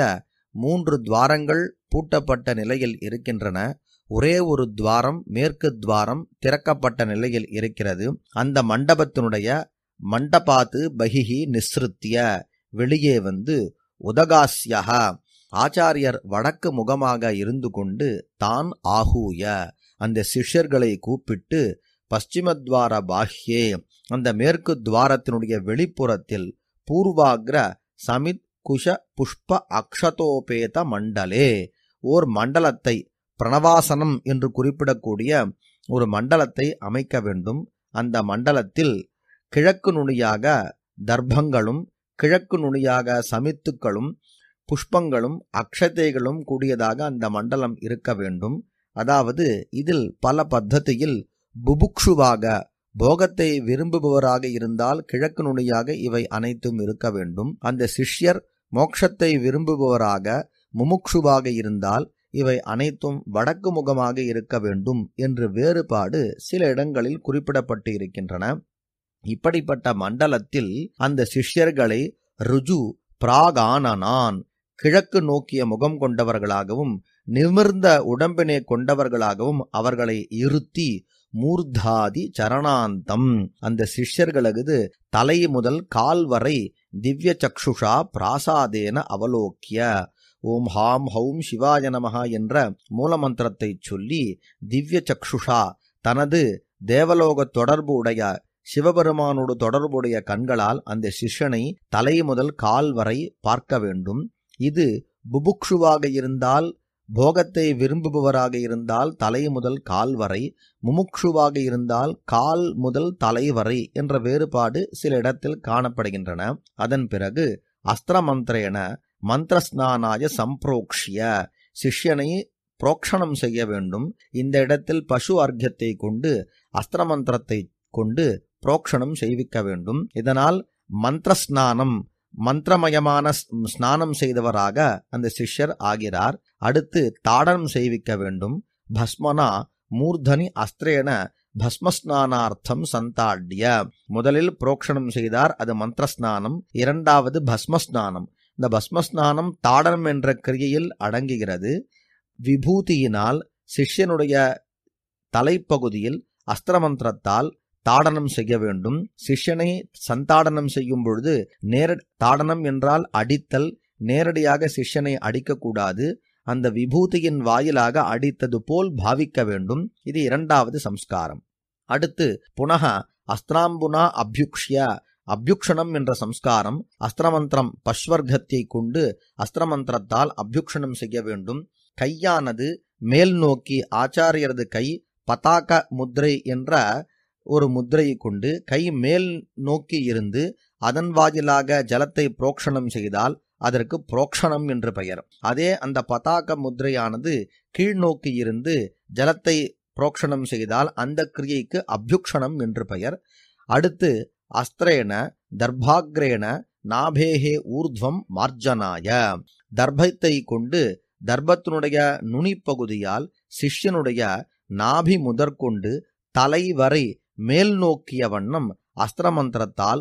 3 துவாரங்கள் பூட்டப்பட்ட நிலையில் இருக்கின்றன. ஒரே ஒரு துவாரம், மேற்கு துவாரம் திறக்கப்பட்ட நிலையில் இருக்கிறது. அந்த மண்டபத்தினுடைய மண்டபாத்து பகிஹி நிஸ்ருத்திய, வெளியே வந்து உதகாஸ்யஹ, ஆச்சாரியர் வடக்கு முகமாக இருந்து கொண்டு தான் ஆகூய, அந்த சிஷ்யர்களை கூப்பிட்டு பশ্চিமத்வார பாஹ்யே, அந்த மேற்கு துவாரத்தினுடைய வெளிப்புறத்தில் பூர்வாக்ர சமித் குஷ புஷ்ப அக்ஷதோபேத மண்டலே, ஓர் மண்டலத்தை, பிரணவாசனம் என்று குறிப்பிடக்கூடிய ஒரு மண்டலத்தை அமைக்க வேண்டும். அந்த மண்டலத்தில் கிழக்கு நுனியாக தர்ப்பங்களும் கிழக்கு நுனியாக சமித்துக்களும் புஷ்பங்களும் அக்ஷதைகளும் கூடியதாக அந்த மண்டலம் இருக்க வேண்டும். அதாவது இதில் பல பத்ததியில் புபுக்ஷுவாக, போகத்தை விரும்புபவராக இருந்தால் கிழக்கு நுனியாக இவை அனைத்தும் இருக்க வேண்டும். அந்த சிஷ்யர் மோட்சத்தை விரும்புபவராக முமுக்ஷுவாக இருந்தால் இவை அனைத்தும் வடக்கு முகமாக இருக்க வேண்டும் என்று வேறுபாடு சில இடங்களில் குறிப்பிடப்பட்டு இருக்கின்றன. இப்படிப்பட்ட மண்டலத்தில் அந்த சிஷ்யர்களை ருஜு பிராகானனான், கிழக்கு நோக்கிய முகம் கொண்டவர்களாகவும் நிமிர்ந்த உடம்பினை கொண்டவர்களாகவும் அவர்களை இருத்தி மூர்தாதி சரணாந்தம், அந்த சிஷ்யர்களது தலை முதல் கால் வரை திவ்ய சக்ஷுஷா பிராசாதேன அவலோக்கிய, ஓம் ஹாம் ஹௌம் சிவாய நமஹ என்ற மூலமந்திரத்தை சொல்லி திவ்ய சக்ஷுஷா, தனது தேவலோக தொடர்பு உடைய சிவபெருமானோடு தொடர்புடைய கண்களால் அந்த சிஷ்யனை தலை முதல் கால் வரை பார்க்க வேண்டும். இது புபுக்ஷுவாக இருந்தால், போகத்தை விரும்புபவராக இருந்தால் தலை முதல் கால் வரை, முமுக்ஷுவாக இருந்தால் கால் முதல் தலை வரை என்ற வேறுபாடு சில இடத்தில் காணப்படுகின்றன. அதன் பிறகு அஸ்திரமந்திரேன மந்திரஸ்நானாய சம்பிரோக்ஷிய, சிஷ்யனை புரோக்ஷணம் செய்ய வேண்டும். இந்த இடத்தில் பசு அர்க்கத்தை கொண்டு அஸ்திரமந்திரத்தை கொண்டு புரோக்ஷணம் செய்விக்க வேண்டும். இதனால் மந்திரஸ்நானம், மந்திரமயமான ஸ்நானம் செய்தவராக அந்த சிஷ்யர் ஆகிறார். அடுத்து தாடனம் செய்விக்க வேண்டும். பஸ்மனா மூர்தனி அஸ்திரேன பஸ்மஸ்நானார்த்தம் சந்தாட்ய, முதலில் புரோக்ஷணம் செய்தார், அது மந்திரஸ்நானம். இரண்டாவது பஸ்மஸ்நானம். இந்த பஸ்மஸ்நானம் தாடனம் என்ற கிரியையில் அடங்குகிறது. விபூதியினால் சிஷ்யனுடைய தலைப்பகுதியில் அஸ்திரமந்திரத்தால் தாடனம் செய்ய வேண்டும். சிஷ்யனை சந்தாடனம் செய்யும் பொழுது தாடனம் என்றால் அடித்தல், நேரடியாக சிஷ்யனை அடிக்கக்கூடாது. அந்த விபூதியின் வாயிலாக அடித்தது போல் பாவிக்க வேண்டும். இது இரண்டாவது சம்ஸ்காரம். அடுத்து புனக அஸ்திராம்புனா அபியுக்ஷ்ய, அபியுக்ஷணம் என்ற சம்ஸ்காரம். அஸ்திரமந்திரம் பஸ்வர்க்கத்தை கொண்டு அஸ்திரமந்திரத்தால் அபியுக்ஷணம் செய்ய வேண்டும். கையானது மேல் நோக்கி, ஆச்சாரியரது கை பதாக முத்ரை என்ற ஒரு முத்திரையை கொண்டு கை மேல் நோக்கி இருந்து அதன் வாயிலாக ஜலத்தை புரோக்ஷணம் செய்தால் அதற்கு புரோக்ஷணம் என்று பெயர். அதே அந்த பதாக முத்திரையானது கீழ் நோக்கி இருந்து ஜலத்தை புரோக்ஷணம் செய்தால் அந்த கிரியைக்கு அபியுக்ஷணம் என்று பெயர். அடுத்து அஸ்திரேன தர்பாக்ரேன நாபேஹே ஊர்த்வம் மார்ஜனாய, தர்பத்தை கொண்டு தர்பத்தினுடைய நுனிப்பகுதியால் சிஷ்யனுடைய நாபி முதற்கொண்டு தலை வரை மேல் நோக்கிய வண்ணம் அஸ்திரமந்திரத்தால்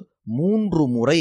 3 முறை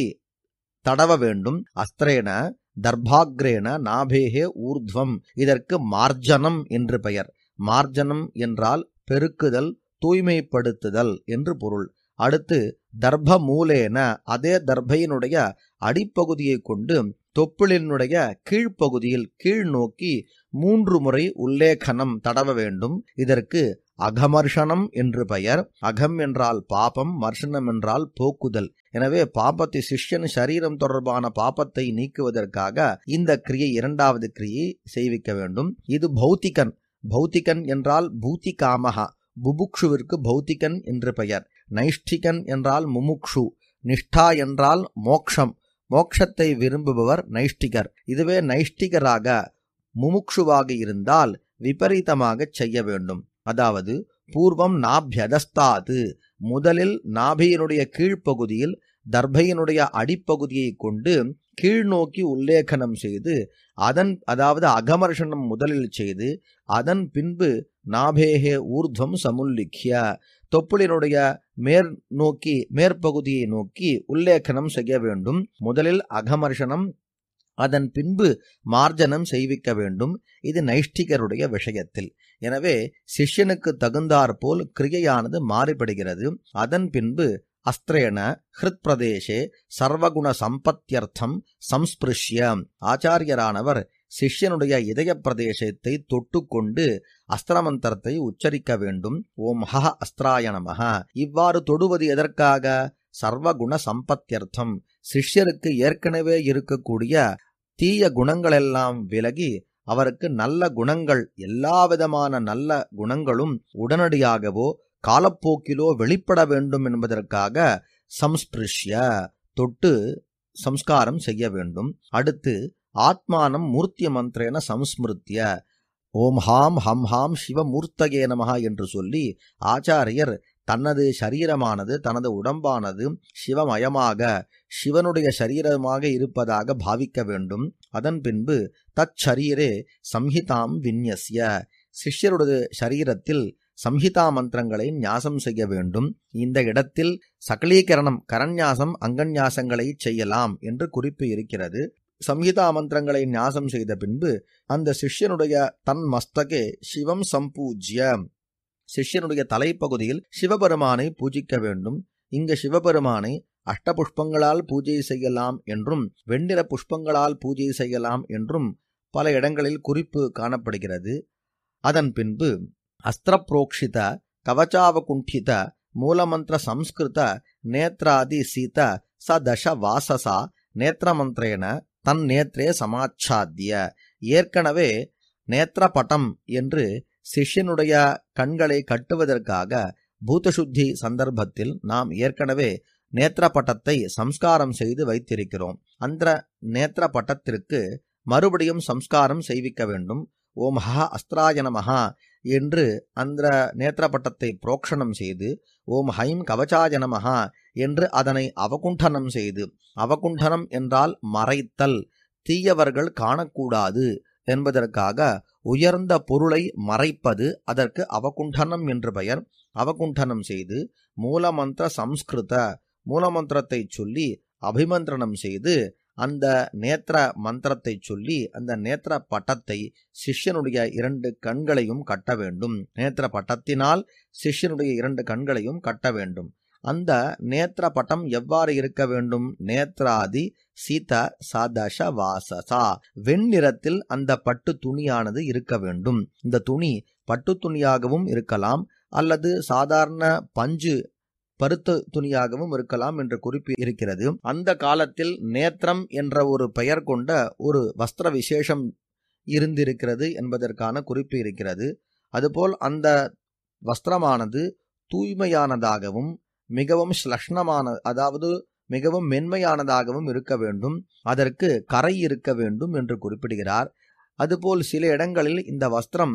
தடவ வேண்டும். அஸ்திரேன தர்பாக்ரேன நாபேஹே ஊர்த்வம், இதற்கு மார்ஜனம் என்று பெயர். மார்ஜனம் என்றால் பெருக்குதல், தூய்மைப்படுத்துதல் என்று பொருள். அடுத்து தர்ப மூலேன, அதே தர்பையினுடைய அடிப்பகுதியை கொண்டு தொப்புளினுடைய கீழ்ப்பகுதியில் கீழ் நோக்கி 3 முறை உல்லேகனம் தடவ வேண்டும். இதற்கு அகமர்ஷனம் என்று பெயர். அகம் என்றால் பாபம், மர்ஷனம் என்றால் போக்குதல். எனவே பாபத்தை, சிஷ்யன் சரீரம் தொடர்பான பாபத்தை நீக்குவதற்காக இந்த கிரியை, இரண்டாவது கிரியை செய்விக்க வேண்டும். இது பௌத்திகன். பௌத்திகன் என்றால் பூதிகாமகா, புபுக்ஷுவிற்கு பௌத்திகன் என்று பெயர். நைஷ்டிகன் என்றால் முமுக்ஷு, நிஷ்டா என்றால் மோக்ஷம், மோக்ஷத்தை விரும்புபவர் நைஷ்டிகர். இதுவே நைஷ்டிகராக முமுக்ஷுவாக இருந்தால் விபரீதமாக செய்ய வேண்டும். அதாவது பூர்வம் நாபியதஸ்தாது, முதலில் நாபியினுடைய கீழ்ப்பகுதியில் தர்பையினுடைய அடிப்பகுதியை கொண்டு கீழ்நோக்கி உல்லேகனம் செய்து, அதாவது அகமர்ஷனம் முதலில் செய்து, அதன் பின்பு நாபேகே ஊர்துவம் சமுல்லிக்ய, தொப்புளினுடைய மேற்பகுதியை நோக்கி உல்லேகனம் செய்ய வேண்டும். முதலில் அகமர்ஷனம், அதன் பின்பு மார்ஜனம் செய்விக்க வேண்டும். இது நைஷ்டிகருடைய விஷயத்தில். எனவே சிஷ்யனுக்கு தகுந்தாற்போல் கிரியையானது மாறுபடுகிறது. அதன் பின்பு அஸ்திரேன ஹிருத் பிரதேசே சர்வகுண சம்பத்தியர்த்தம் சம்ஸ்பிருஷ்ய, ஆச்சாரியரானவர் சிஷ்யனுடைய இதய பிரதேசத்தை தொட்டுக்கொண்டு அஸ்திரமந்திரத்தை உச்சரிக்க வேண்டும். ஓம் ஹ அஸ்திராய நமஹ. இவ்வாறு தொடுவது எதற்காக? சர்வகுண சம்பத்தியர்த்தம், சிஷ்யருக்கு ஏற்கனவே இருக்கக்கூடிய தீய குணங்களெல்லாம் விலகி அவருக்கு நல்ல குணங்கள், எல்லாவிதமான நல்ல குணங்களும் உடனடியாகவோ காலப்போக்கிலோ வெளிப்பட வேண்டும் என்பதற்காக சம்ஸ்பிருஷ்ய, தொட்டு சம்ஸ்காரம் செய்ய வேண்டும். அடுத்து ஆத்மானம் மூர்த்திய மந்திரேன சம்ஸ்மிருத்திய, ஓம் ஹாம் ஹம் ஹாம் சிவமூர்த்தகே நமஹ என்று சொல்லி ஆச்சாரியர் தனது சரீரமானது, தனது உடம்பானது சிவமயமாக, சிவனுடைய சரீரமாக இருப்பதாக பாவிக்க வேண்டும். அதன் பின்பு தச்சரீரே சம்ஹிதாம் விந்யஸ்ய, சிஷ்யருடைய சரீரத்தில் சம்ஹிதா மந்திரங்களை ஞாசம் செய்ய வேண்டும். இந்த இடத்தில் சகலீகரணம், கரண்யாசம், அங்கன்யாசங்களை செய்யலாம் என்று குறிப்பு இருக்கிறது. சம்ஹிதா மந்திரங்களை ஞாசம் செய்த பின்பு அந்த சிஷ்யனுடைய தன் மஸ்தகே சிவம் சம்பூஜ்ய, சிஷ்யனுடைய தலைப்பகுதியில் சிவபெருமானை பூஜிக்க வேண்டும். இங்கு சிவபெருமானை அஷ்டபுஷ்பங்களால் பூஜை செய்யலாம் என்றும் வெண்ணிற புஷ்பங்களால் பூஜை செய்யலாம் என்றும் பல இடங்களில் குறிப்பு காணப்படுகிறது. அதன் பின்பு அஸ்திரப்ரோக்ஷித கவச்சாவகுண்டித மூலமந்திர சம்ஸ்கிருத நேத்ராதி சீத சதச வாசசா நேத்திரமந்திரேன தன் நேத்ரே சமாச்சாத்திய, ஏற்கனவே நேத்திரபட்டம் என்று சிஷ்யனுடைய கண்களை கட்டுவதற்காக பூதசுத்தி சந்தர்ப்பத்தில் நாம் ஏற்கனவே நேத்திரபட்டத்தை சம்ஸ்காரம் செய்து வைத்திருக்கிறோம். அந்த நேத்திரபட்டத்திற்கு மறுபடியும் சம்ஸ்காரம் செய்விக்க வேண்டும். ஓம் ஹ அஸ்திராய நமஹ என்று அந்த நேத்திரபட்டத்தை புரோக்ஷணம் செய்து, ஓம் ஹைம் கவச்சாய நமஹ என்று அதனை அவகுண்டனம் செய்து, அவகுண்டனம் என்றால் மறைத்தல், தீயவர்கள் காணக்கூடாது என்பதற்காக உயர்ந்த பொருளை மறைப்பது, அதற்கு அவகுண்டனம் என்று பெயர். அவகுண்டனம் செய்து மூலமந்திர சம்ஸ்கிருத, மூலமந்திரத்தை சொல்லி அபிமந்திரணம் செய்து அந்த நேத்திர மந்திரத்தை சொல்லி அந்த நேத்திர பட்டத்தை சிஷ்யனுடைய 2 கண்களையும் கட்ட வேண்டும். நேத்திர பட்டத்தினால் சிஷ்யனுடைய 2 கண்களையும் கட்ட வேண்டும். அந்த நேத்திர பட்டம் எவ்வாறு இருக்க வேண்டும்? நேத்ராதி சீத சதச வாசசா, வெண்ணிறத்தில் அந்த பட்டு துணியானது இருக்க வேண்டும். இந்த துணி பட்டு துணியாகவும் இருக்கலாம், அல்லது சாதாரண பஞ்சு பருத்த துணியாகவும் இருக்கலாம் என்ற குறிப்பு இருக்கிறது. அந்த காலத்தில் நேத்திரம் என்ற ஒரு பெயர் கொண்ட ஒரு வஸ்திர விசேஷம் இருந்திருக்கிறது என்பதற்கான குறிப்பு இருக்கிறது. அதுபோல் அந்த வஸ்திரமானது தூய்மையானதாகவும் மிகவும் ஸ்லஷ்ணமான, அதாவது மிகவும் மென்மையானதாகவும் இருக்க வேண்டும். அதற்கு கரை இருக்க வேண்டும் என்று குறிப்பிடுகிறார். அதுபோல் சில இடங்களில் இந்த வஸ்திரம்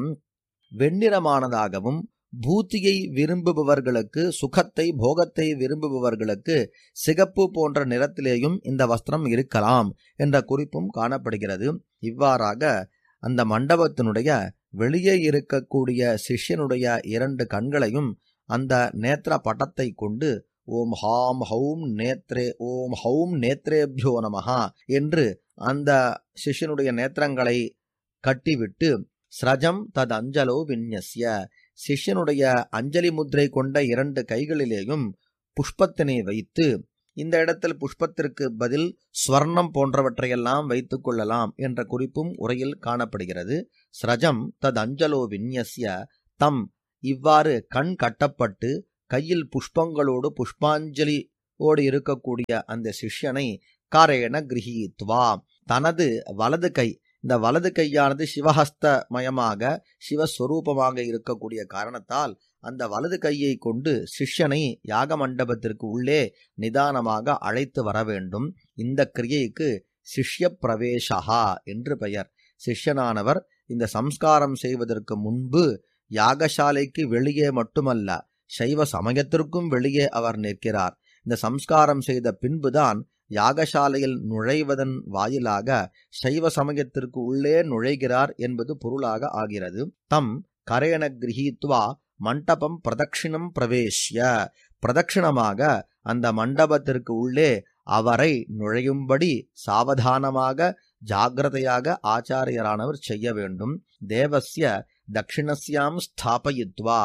வெண்ணிறமானதாகவும், பூத்தியை விரும்புபவர்களுக்கு, சுகத்தை போகத்தை விரும்புபவர்களுக்கு சிகப்பு போன்ற நிறத்திலேயும் இந்த வஸ்திரம் இருக்கலாம் என்ற குறிப்பும் காணப்படுகிறது. இவ்வாறாக அந்த மண்டபத்தினுடைய வெளியே இருக்கக்கூடிய சிஷ்யனுடைய 2 கண்களையும் அந்த நேத்திர பட்டத்தை கொண்டு ஓம் ஹாம் ஹௌம் நேத்ரே, ஓம் ஹௌம் நேத்ரேபியோ நமஹா என்று அந்த சிஷ்யனுடைய நேத்திரங்களை கட்டிவிட்டு ஸ்ரஜம் தத் அஞ்சலோ விந்யஸ்ய, சிஷ்யனுடைய அஞ்சலி முத்திரை கொண்ட 2 கைகளிலேயும் புஷ்பத்தினை வைத்து, இந்த இடத்தில் புஷ்பத்திற்கு பதில் ஸ்வர்ணம் போன்றவற்றையெல்லாம் வைத்துக் கொள்ளலாம் என்ற குறிப்பும் உரையில் காணப்படுகிறது. ஸ்ரஜம் தத் அஞ்சலோ விந்யஸ்ய தம், இவ்வாறு கண் கட்டப்பட்டு கையில் புஷ்பங்களோடு புஷ்பாஞ்சலியோடு இருக்கக்கூடிய அந்த சிஷ்யனை காரேண கிரஹீத்வா, தனது வலது கை, இந்த வலது கையானது சிவஹஸ்தமயமாக சிவஸ்வரூபமாக இருக்கக்கூடிய காரணத்தால் அந்த வலது கையை கொண்டு சிஷ்யனை யாக மண்டபத்திற்கு உள்ளே நிதானமாக அழைத்து வர வேண்டும். இந்த கிரியைக்கு சிஷ்ய பிரவேசா என்று பெயர். சிஷ்யனானவர் இந்த சம்ஸ்காரம் செய்வதற்கு முன்பு யாகசாலைக்கு வெளியே மட்டுமல்ல, சைவ சமயத்திற்கும் வெளியே அவர் நிற்கிறார். இந்த சம்ஸ்காரம் செய்த பின்புதான் யாகசாலையில் நுழைவதன் வாயிலாக சைவ சமயத்திற்கு உள்ளே நுழைகிறார் என்பது பொருளாக ஆகிறது. தம் கரேண கிரஹீத்வா மண்டபம் பிரதட்சிணம் பிரவேஷ்ய, பிரதட்சிணமாக அந்த மண்டபத்திற்கு உள்ளே அவரை நுழையும்படி சாவதானமாக ஜாகிரதையாக ஆச்சாரியரானவர் செய்ய வேண்டும். தேவஸ்ய தட்சிணஸ்யாம் ஸ்தாபயித்வா,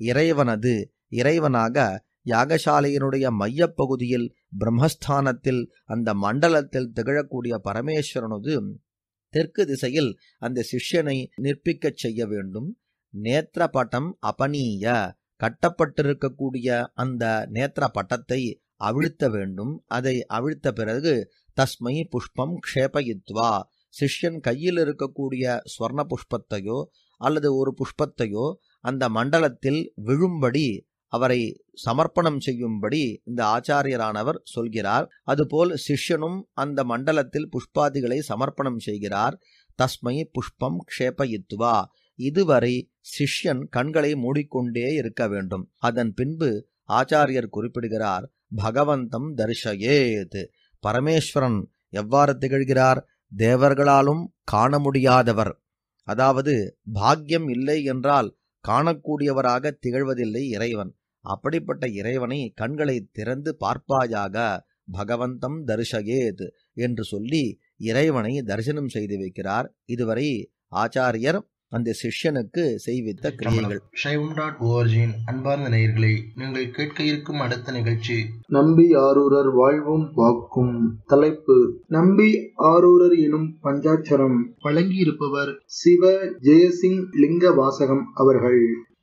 இறைவனாக யாகசாலையினுடைய மையப்பகுதியில் பிரம்மஸ்தானத்தில் அந்த மண்டலத்தில் திகழக்கூடிய பரமேஸ்வரனது தெற்கு திசையில் அந்த சிஷ்யனை நிற்பிக்கச் செய்ய வேண்டும். நேத்திரபட்டம் அபனீய, கட்டப்பட்டிருக்கக்கூடிய அந்த நேத்திர பட்டத்தை அவிழ்த்த வேண்டும். அதை அவிழ்த்த பிறகு தஸ்மை புஷ்பம் க்ஷேபயித்வா, சிஷ்யன் கையில் இருக்கக்கூடிய ஸ்வர்ண புஷ்பத்தையோ அல்லது ஒரு புஷ்பத்தையோ அந்த மண்டலத்தில் விழும்படி அவரை சமர்ப்பணம் செய்யும்படி இந்த ஆச்சாரியரானவர் சொல்கிறார். அதுபோல் சிஷ்யனும் அந்த மண்டலத்தில் புஷ்பாதிகளை சமர்ப்பணம் செய்கிறார். தஸ்மை புஷ்பம் க்ஷேபயித்வா, இதுவரை சிஷ்யன் கண்களை மூடிக்கொண்டே இருக்க வேண்டும். அதன் பின்பு ஆச்சாரியர் குறிப்பிடுகிறார், பகவந்தம் தரிசயேத், பரமேஸ்வரன் எவ்வாறு திகழ்கிறார்? தேவர்களாலும் காண முடியாதவர், அதாவது பாக்கியம் இல்லை என்றால் காணக்கூடியவராக திகழ்வதில்லை இறைவன். அப்படிப்பட்ட இறைவனை கண்களை திறந்து பார்ப்பாயாக, பகவந்தம் தரிசயேத் என்று சொல்லி இறைவனை தரிசனம் செய்து வைக்கிறார். இதுவரை ஆச்சாரியர் அந்த சிஷ்யனுக்கு செய்வித்த கிரியைகள். Shaivam.org அன்பார்ந்த நேயர்களே, நீங்கள் கேட்க இருக்கும் அடுத்த நிகழ்ச்சி நம்பி ஆரூரர் வாழ்வும் வாக்கும். தலைப்பு நம்பி ஆரூரர் எனும் பஞ்சாட்சரம். வழங்கியிருப்பவர் சிவ ஜெயசிங் லிங்க வாசகம் அவர்கள்.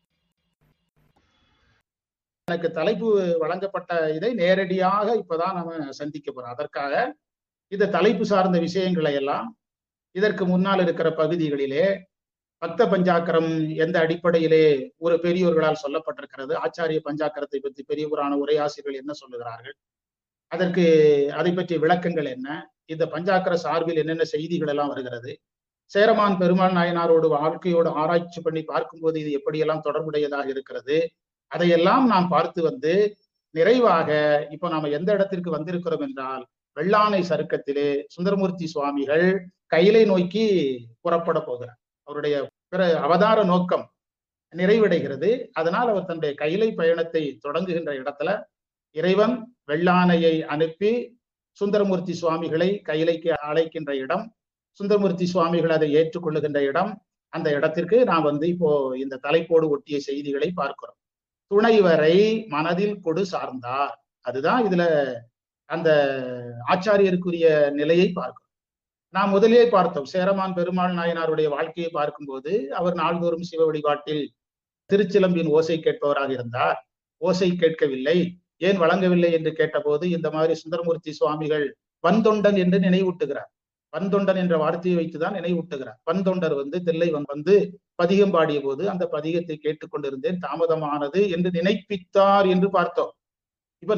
எனக்கு தலைப்பு வழங்கப்பட்ட இதை நேரடியாக இப்பதான் நம்ம சந்திக்க போறோம். அதற்காக இந்த தலைப்பு சார்ந்த விஷயங்களை எல்லாம் இதற்கு முன்னால் இருக்கிற பகுதிகளிலே பக்த பஞ்சாக்கரம் எந்த அடிப்படையிலே ஒரு பெரியோர்களால் சொல்லப்பட்டிருக்கிறது, ஆச்சாரிய பஞ்சாக்கரத்தை பற்றி பெரிய புராண உரையாசிரியர்கள் என்ன சொல்லுகிறார்கள், அதற்கு அதை பற்றிய விளக்கங்கள் என்ன, இந்த பஞ்சாக்கர சார்பில் என்னென்ன செய்திகள் எல்லாம் வருகிறது, சேரமான் பெருமாள் நாயனாரோடு வாழ்க்கையோடு ஆராய்ச்சி பண்ணி பார்க்கும்போது இது எப்படியெல்லாம் தொடர்புடையதாக இருக்கிறது, அதையெல்லாம் நாம் பார்த்து வந்து நிறைவாக இப்ப நாம எந்த இடத்திற்கு வந்திருக்கிறோம் என்றால், வெள்ளானை சருக்கத்திலே சுந்தரமூர்த்தி சுவாமிகள் கையிலை நோக்கி புறப்பட போகிறார். அவருடைய பிற அவதார நோக்கம் நிறைவடைகிறது. அதனால் அவர் தன்னுடைய கையிலை பயணத்தை தொடங்குகின்ற இடத்துல இறைவன் வெள்ளானையை அனுப்பி சுந்தரமூர்த்தி சுவாமிகளை கையிலைக்கு அழைக்கின்ற இடம், சுந்தரமூர்த்தி சுவாமிகள் அதை ஏற்றுக்கொள்ளுகின்ற இடம். அந்த இடத்திற்கு நாம் வந்து இப்போ இந்த தலைப்போடு ஒட்டிய செய்திகளை பார்க்கிறோம். துணைவரை மனதில் கொடு சார்ந்தார், அதுதான் இதுல அந்த ஆச்சாரியருக்குரிய நிலையை பார்க்கிறோம். நாம் முதலே பார்த்தோம், சேரமான் பெருமாள் நாயனாருடைய வாழ்க்கையை பார்க்கும்போது அவர் நாள்தோறும் சிவ வழிபாட்டில் திருச்சிலம்பின் ஓசை கேட்பவராக இருந்தார். ஓசை கேட்கவில்லை, ஏன் வழங்கவில்லை என்று கேட்டபோது இந்த மாதிரி சுந்தரமூர்த்தி சுவாமிகள் வன்தொண்டன் என்று நினைவூட்டுகிறார். வன்தொண்டன் என்ற வார்த்தையை வைத்துதான் நினைவூட்டுகிறார். வன்தொண்டர் வந்து தில்லைவன் வந்து பதிகம் பாடிய போது அந்த பதிகத்தை கேட்டுக்கொண்டிருந்தேன், தாமதமானது என்று நினைப்பித்தார் என்று பார்த்தோம். இப்ப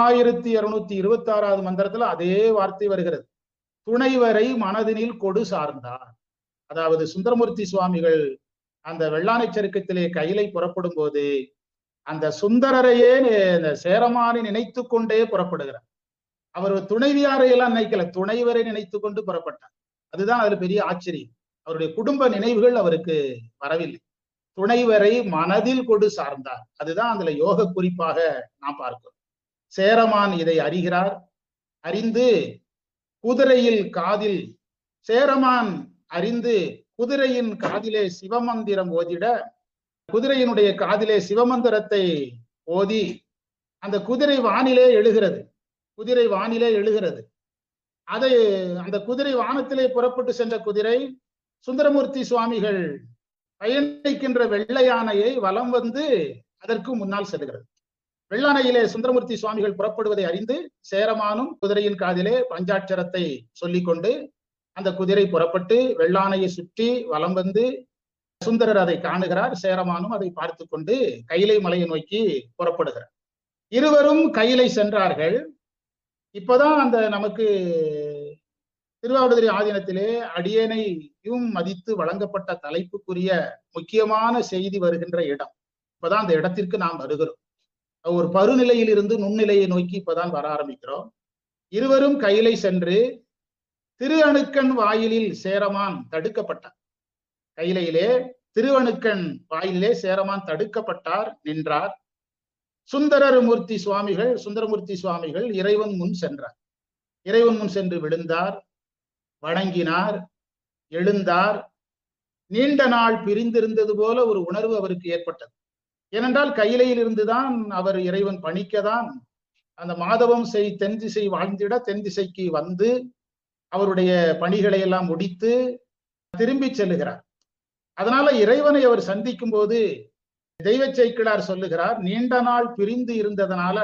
4226வது மந்திரத்துல அதே வார்த்தை வருகிறது. துணைவரை மனதினில் கொடு சார்ந்தார். அதாவது சுந்தரமூர்த்தி சுவாமிகள் அந்த வெள்ளானை சருக்கத்திலே கையிலை புறப்படும் போது அந்த சுந்தரரையே சேரமானை நினைத்து கொண்டே புறப்படுகிறார். அவர் துணைவியாரை எல்லாம் நினைக்கல, துணைவரை நினைத்து கொண்டு புறப்பட்டார். அதுதான் அதுல பெரிய ஆச்சரியம். அவருடைய குடும்ப நினைவுகள் அவருக்கு வரவில்லை. துணைவரை மனதில் கொடு சார்ந்தார். அதுதான் அதுல யோக குறிப்பாக நாம் பார்க்கிறோம். சேரமான் இதை அறிகிறார். அறிந்து குதிரையில் காதில் சேரமான் அறிந்து குதிரையின் காதிலே சிவமந்திரம் ஓதிட, குதிரையினுடைய காதிலே சிவமந்திரத்தை ஓதி அந்த குதிரை வானிலே எழுகிறது. குதிரை வானிலே எழுகிறது. அதை அந்த குதிரை வானத்திலே புறப்பட்டு சென்ற குதிரை சுந்தரமூர்த்தி சுவாமிகள் பயணிக்கின்ற வெள்ளை யானையை வலம் வந்து அதற்கு முன்னால் செல்கிறது. வெள்ளானையிலே சுந்தரமூர்த்தி சுவாமிகள் புறப்படுவதை அறிந்து சேரமானும் குதிரையின் காதிலே பஞ்சாட்சரத்தை சொல்லிக்கொண்டு அந்த குதிரை புறப்பட்டு வெள்ளானையை சுற்றி வலம் வந்து சுந்தரர் அதை காணுகிறார். சேரமானும் அதை பார்த்து கொண்டு கைலை மலையை நோக்கி புறப்படுகிறார். இருவரும் கைலை சென்றார்கள். இப்பதான் அந்த நமக்கு திருவாவடுதுறை ஆதீனத்திலே அடியேனையும் மதித்து வழங்கப்பட்ட தலைப்புக்குரிய முக்கியமான செய்தி வருகின்ற இடம். இப்பதான் அந்த இடத்திற்கு நாம் வருகிறோம். ஒரு பருநிலையில் இருந்து நுண்ணிலையை நோக்கி இப்பதான் வர ஆரம்பிக்கிறோம். இருவரும் கையிலை சென்று திருஅணுக்கன் வாயிலில் சேரமான் தடுக்கப்பட்டார். கையிலையிலே திருவணுக்கன் வாயிலே சேரமான் தடுக்கப்பட்டார், நின்றார். சுந்தரமூர்த்தி சுவாமிகள் இறைவன் முன் சென்றார். இறைவன் முன் சென்று விழுந்தார், வணங்கினார், எழுந்தார். நீண்ட நாள் பிரிந்திருந்தது போல ஒரு உணர்வு அவருக்கு ஏற்பட்டது. ஏனென்றால் கையிலையில் இருந்துதான் அவர் இறைவன் பணிக்கதான் அந்த மாதவம் தென் திசை வாழ்ந்திட தென் திசைக்கு வந்து அவருடைய பணிகளை எல்லாம் முடித்து திரும்பி செல்லுகிறார். அதனால இறைவனை அவர் சந்திக்கும் போது தெய்வ சேக்கிழார் சொல்லுகிறார், நீண்ட நாள் பிரிந்து இருந்ததனால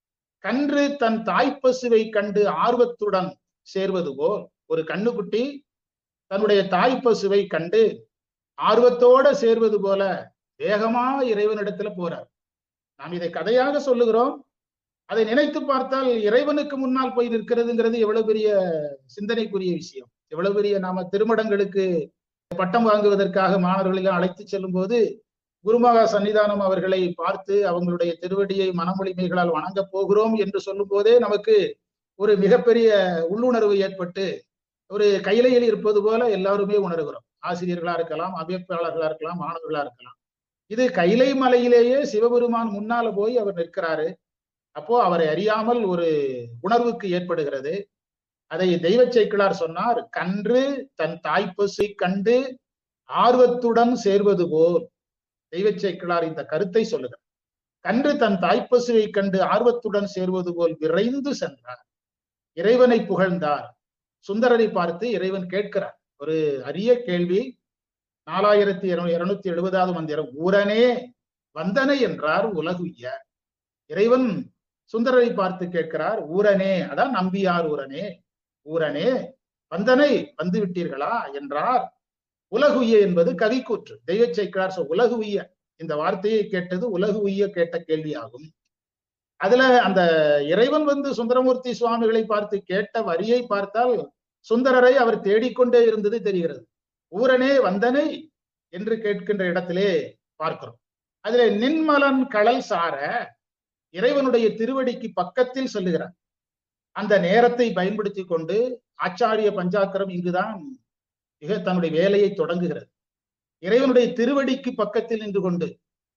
கன்று தன் தாய்ப்பசுவை கண்டு ஆர்வத்துடன் சேர்வது போல், ஒரு கண்ணுக்குட்டி தன்னுடைய தாய்ப்பசுவை கண்டு ஆர்வத்தோட சேர்வது போல வேகமா இறைவனிடத்துல போறார். நாம் இதை கதையாக சொல்லுகிறோம். அதை நினைத்து பார்த்தால் இறைவனுக்கு முன்னால் போய் நிற்கிறதுங்கிறது எவ்வளவு பெரிய சிந்தனைக்குரிய விஷயம். எவ்வளவு பெரிய நாம திருமடங்களுக்கு பட்டம் வாங்குவதற்காக மாணவர்களை அழைத்து செல்லும் போது குருமகா சன்னிதானம் அவர்களை பார்த்து அவங்களுடைய திருவடியை மனமொழிமைகளால் வணங்க போகிறோம் என்று சொல்லும் போதே நமக்கு ஒரு மிகப்பெரிய உள்ளுணர்வு ஏற்பட்டு ஒரு கையிலையில் இருப்பது போல எல்லாருமே உணர்கிறோம். ஆசிரியர்களா இருக்கலாம், அமைப்பாளர்களா இருக்கலாம், மாணவர்களா இருக்கலாம். இது கைலை மலையிலேயே சிவபெருமான் முன்னால போய் அவர் நிற்கிறாரு. அப்போ அவரை அறியாமல் ஒரு உணர்வுக்கு ஏற்படுகிறது. அதை தெய்வ சேக்கிழார் சொன்னார், கன்று தன் தாய்ப்பசை கண்டு ஆர்வத்துடன் சேர்வது போல். தெய்வ சேக்கிழார் இந்த கருத்தை சொல்லுகிறார். கன்று தன் தாய்ப்பசுவை கண்டு ஆர்வத்துடன் சேர்வது போல் விரைந்து சென்றார். இறைவனை புகழ்ந்தார். சுந்தரரை பார்த்து இறைவன் கேட்கிறார் ஒரு அரிய கேள்வி. 4270வது மந்திரம், ஊரனே வந்தனை என்றார் உலகுய்ய. இறைவன் சுந்தரரை பார்த்து கேட்கிறார், ஊரனே, அதான் நம்பியார் ஊரனே, ஊரனே வந்தனை வந்து விட்டீர்களா என்றார். உலகுய்ய என்பது கவிக்கூற்று. தெய்வ சேக்கிழார் உலகு உய்ய, இந்த வார்த்தையை கேட்டது உலகு உய்ய கேட்ட கேள்வி ஆகும். அதுல அந்த இறைவன் வந்து சுந்தரமூர்த்தி சுவாமிகளை பார்த்து கேட்ட வரியை பார்த்தால் சுந்தரரை அவர் தேடிக்கொண்டே இருந்தது தெரிகிறது. ஊரனே வந்தனை என்று கேட்கின்ற இடத்திலே பார்க்கிறோம். அதுல நின்மலன் கடல் சார இறைவனுடைய திருவடிக்கு பக்கத்தில் சொல்லுகிறார். அந்த நேரத்தை பயன்படுத்தி கொண்டு ஆச்சாரிய பஞ்சாக்கரம் இங்குதான் மிக தன்னுடைய வேலையை தொடங்குகிறது. இறைவனுடைய திருவடிக்கு பக்கத்தில் நின்று கொண்டு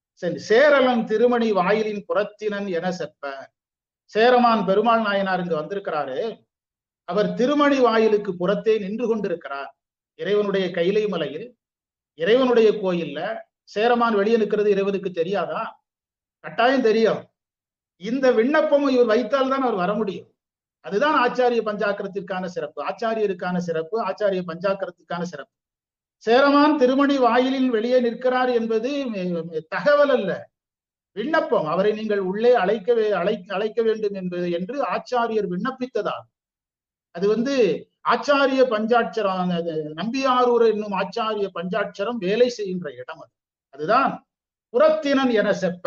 சேரலன் திருமணி வாயிலின் புறத்தினன் என செப்ப. சேரமான் பெருமாள் நாயனார் இங்கு வந்திருக்கிறாரு. அவர் திருமணி வாயிலுக்கு புறத்தே நின்று கொண்டிருக்கிறார். இறைவனுடைய கைலை மலையில் இறைவனுடைய கோயில்ல சேரமான் வெளியே நிற்கிறது இறைவனுக்கு தெரியாதா? கட்டாயம் தெரியும். இந்த விண்ணப்பமும் இவர் வைத்தால்தான் அவர் வர முடியும். அதுதான் ஆச்சாரிய பஞ்சாக்கரத்திற்கான சிறப்பு, ஆச்சாரியருக்கான சிறப்பு, ஆச்சாரிய பஞ்சாக்கரத்திற்கான சிறப்பு. சேரமான் திருமணி வாயிலில் வெளியே நிற்கிறார் என்பது தகவல் அல்ல, விண்ணப்பம். அவரை நீங்கள் உள்ளே அழைக்க வேண்டும் என்று ஆச்சாரியர் விண்ணப்பித்ததால் அது ஆச்சாரிய பஞ்சாட்சரம், நம்பியாரூர் என்னும் ஆச்சாரிய பஞ்சாட்சரம் வேலை செய்கின்ற இடம் அது. அதுதான் புறத்தினன் என செப்ப.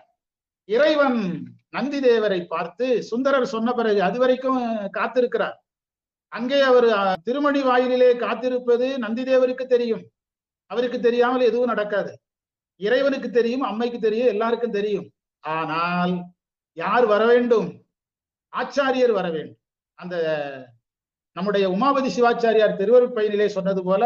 இறைவன் நந்தி தேவரை பார்த்து சுந்தரர் சொன்ன பிறகு அது வரைக்கும் காத்திருக்கிறார். அங்கே அவர் திருமணி வாயிலே காத்திருப்பது நந்தி தேவருக்கு தெரியும். அவருக்கு தெரியாமல் எதுவும் நடக்காது. இறைவனுக்கு தெரியும், அம்மைக்கு தெரியும், எல்லாருக்கும் தெரியும். ஆனால் யார் வர வேண்டும்? ஆச்சாரியர் வர வேண்டும். அந்த நம்முடைய உமாபதி சிவாச்சாரியார் திருவருட்பயனிலே சொன்னது போல,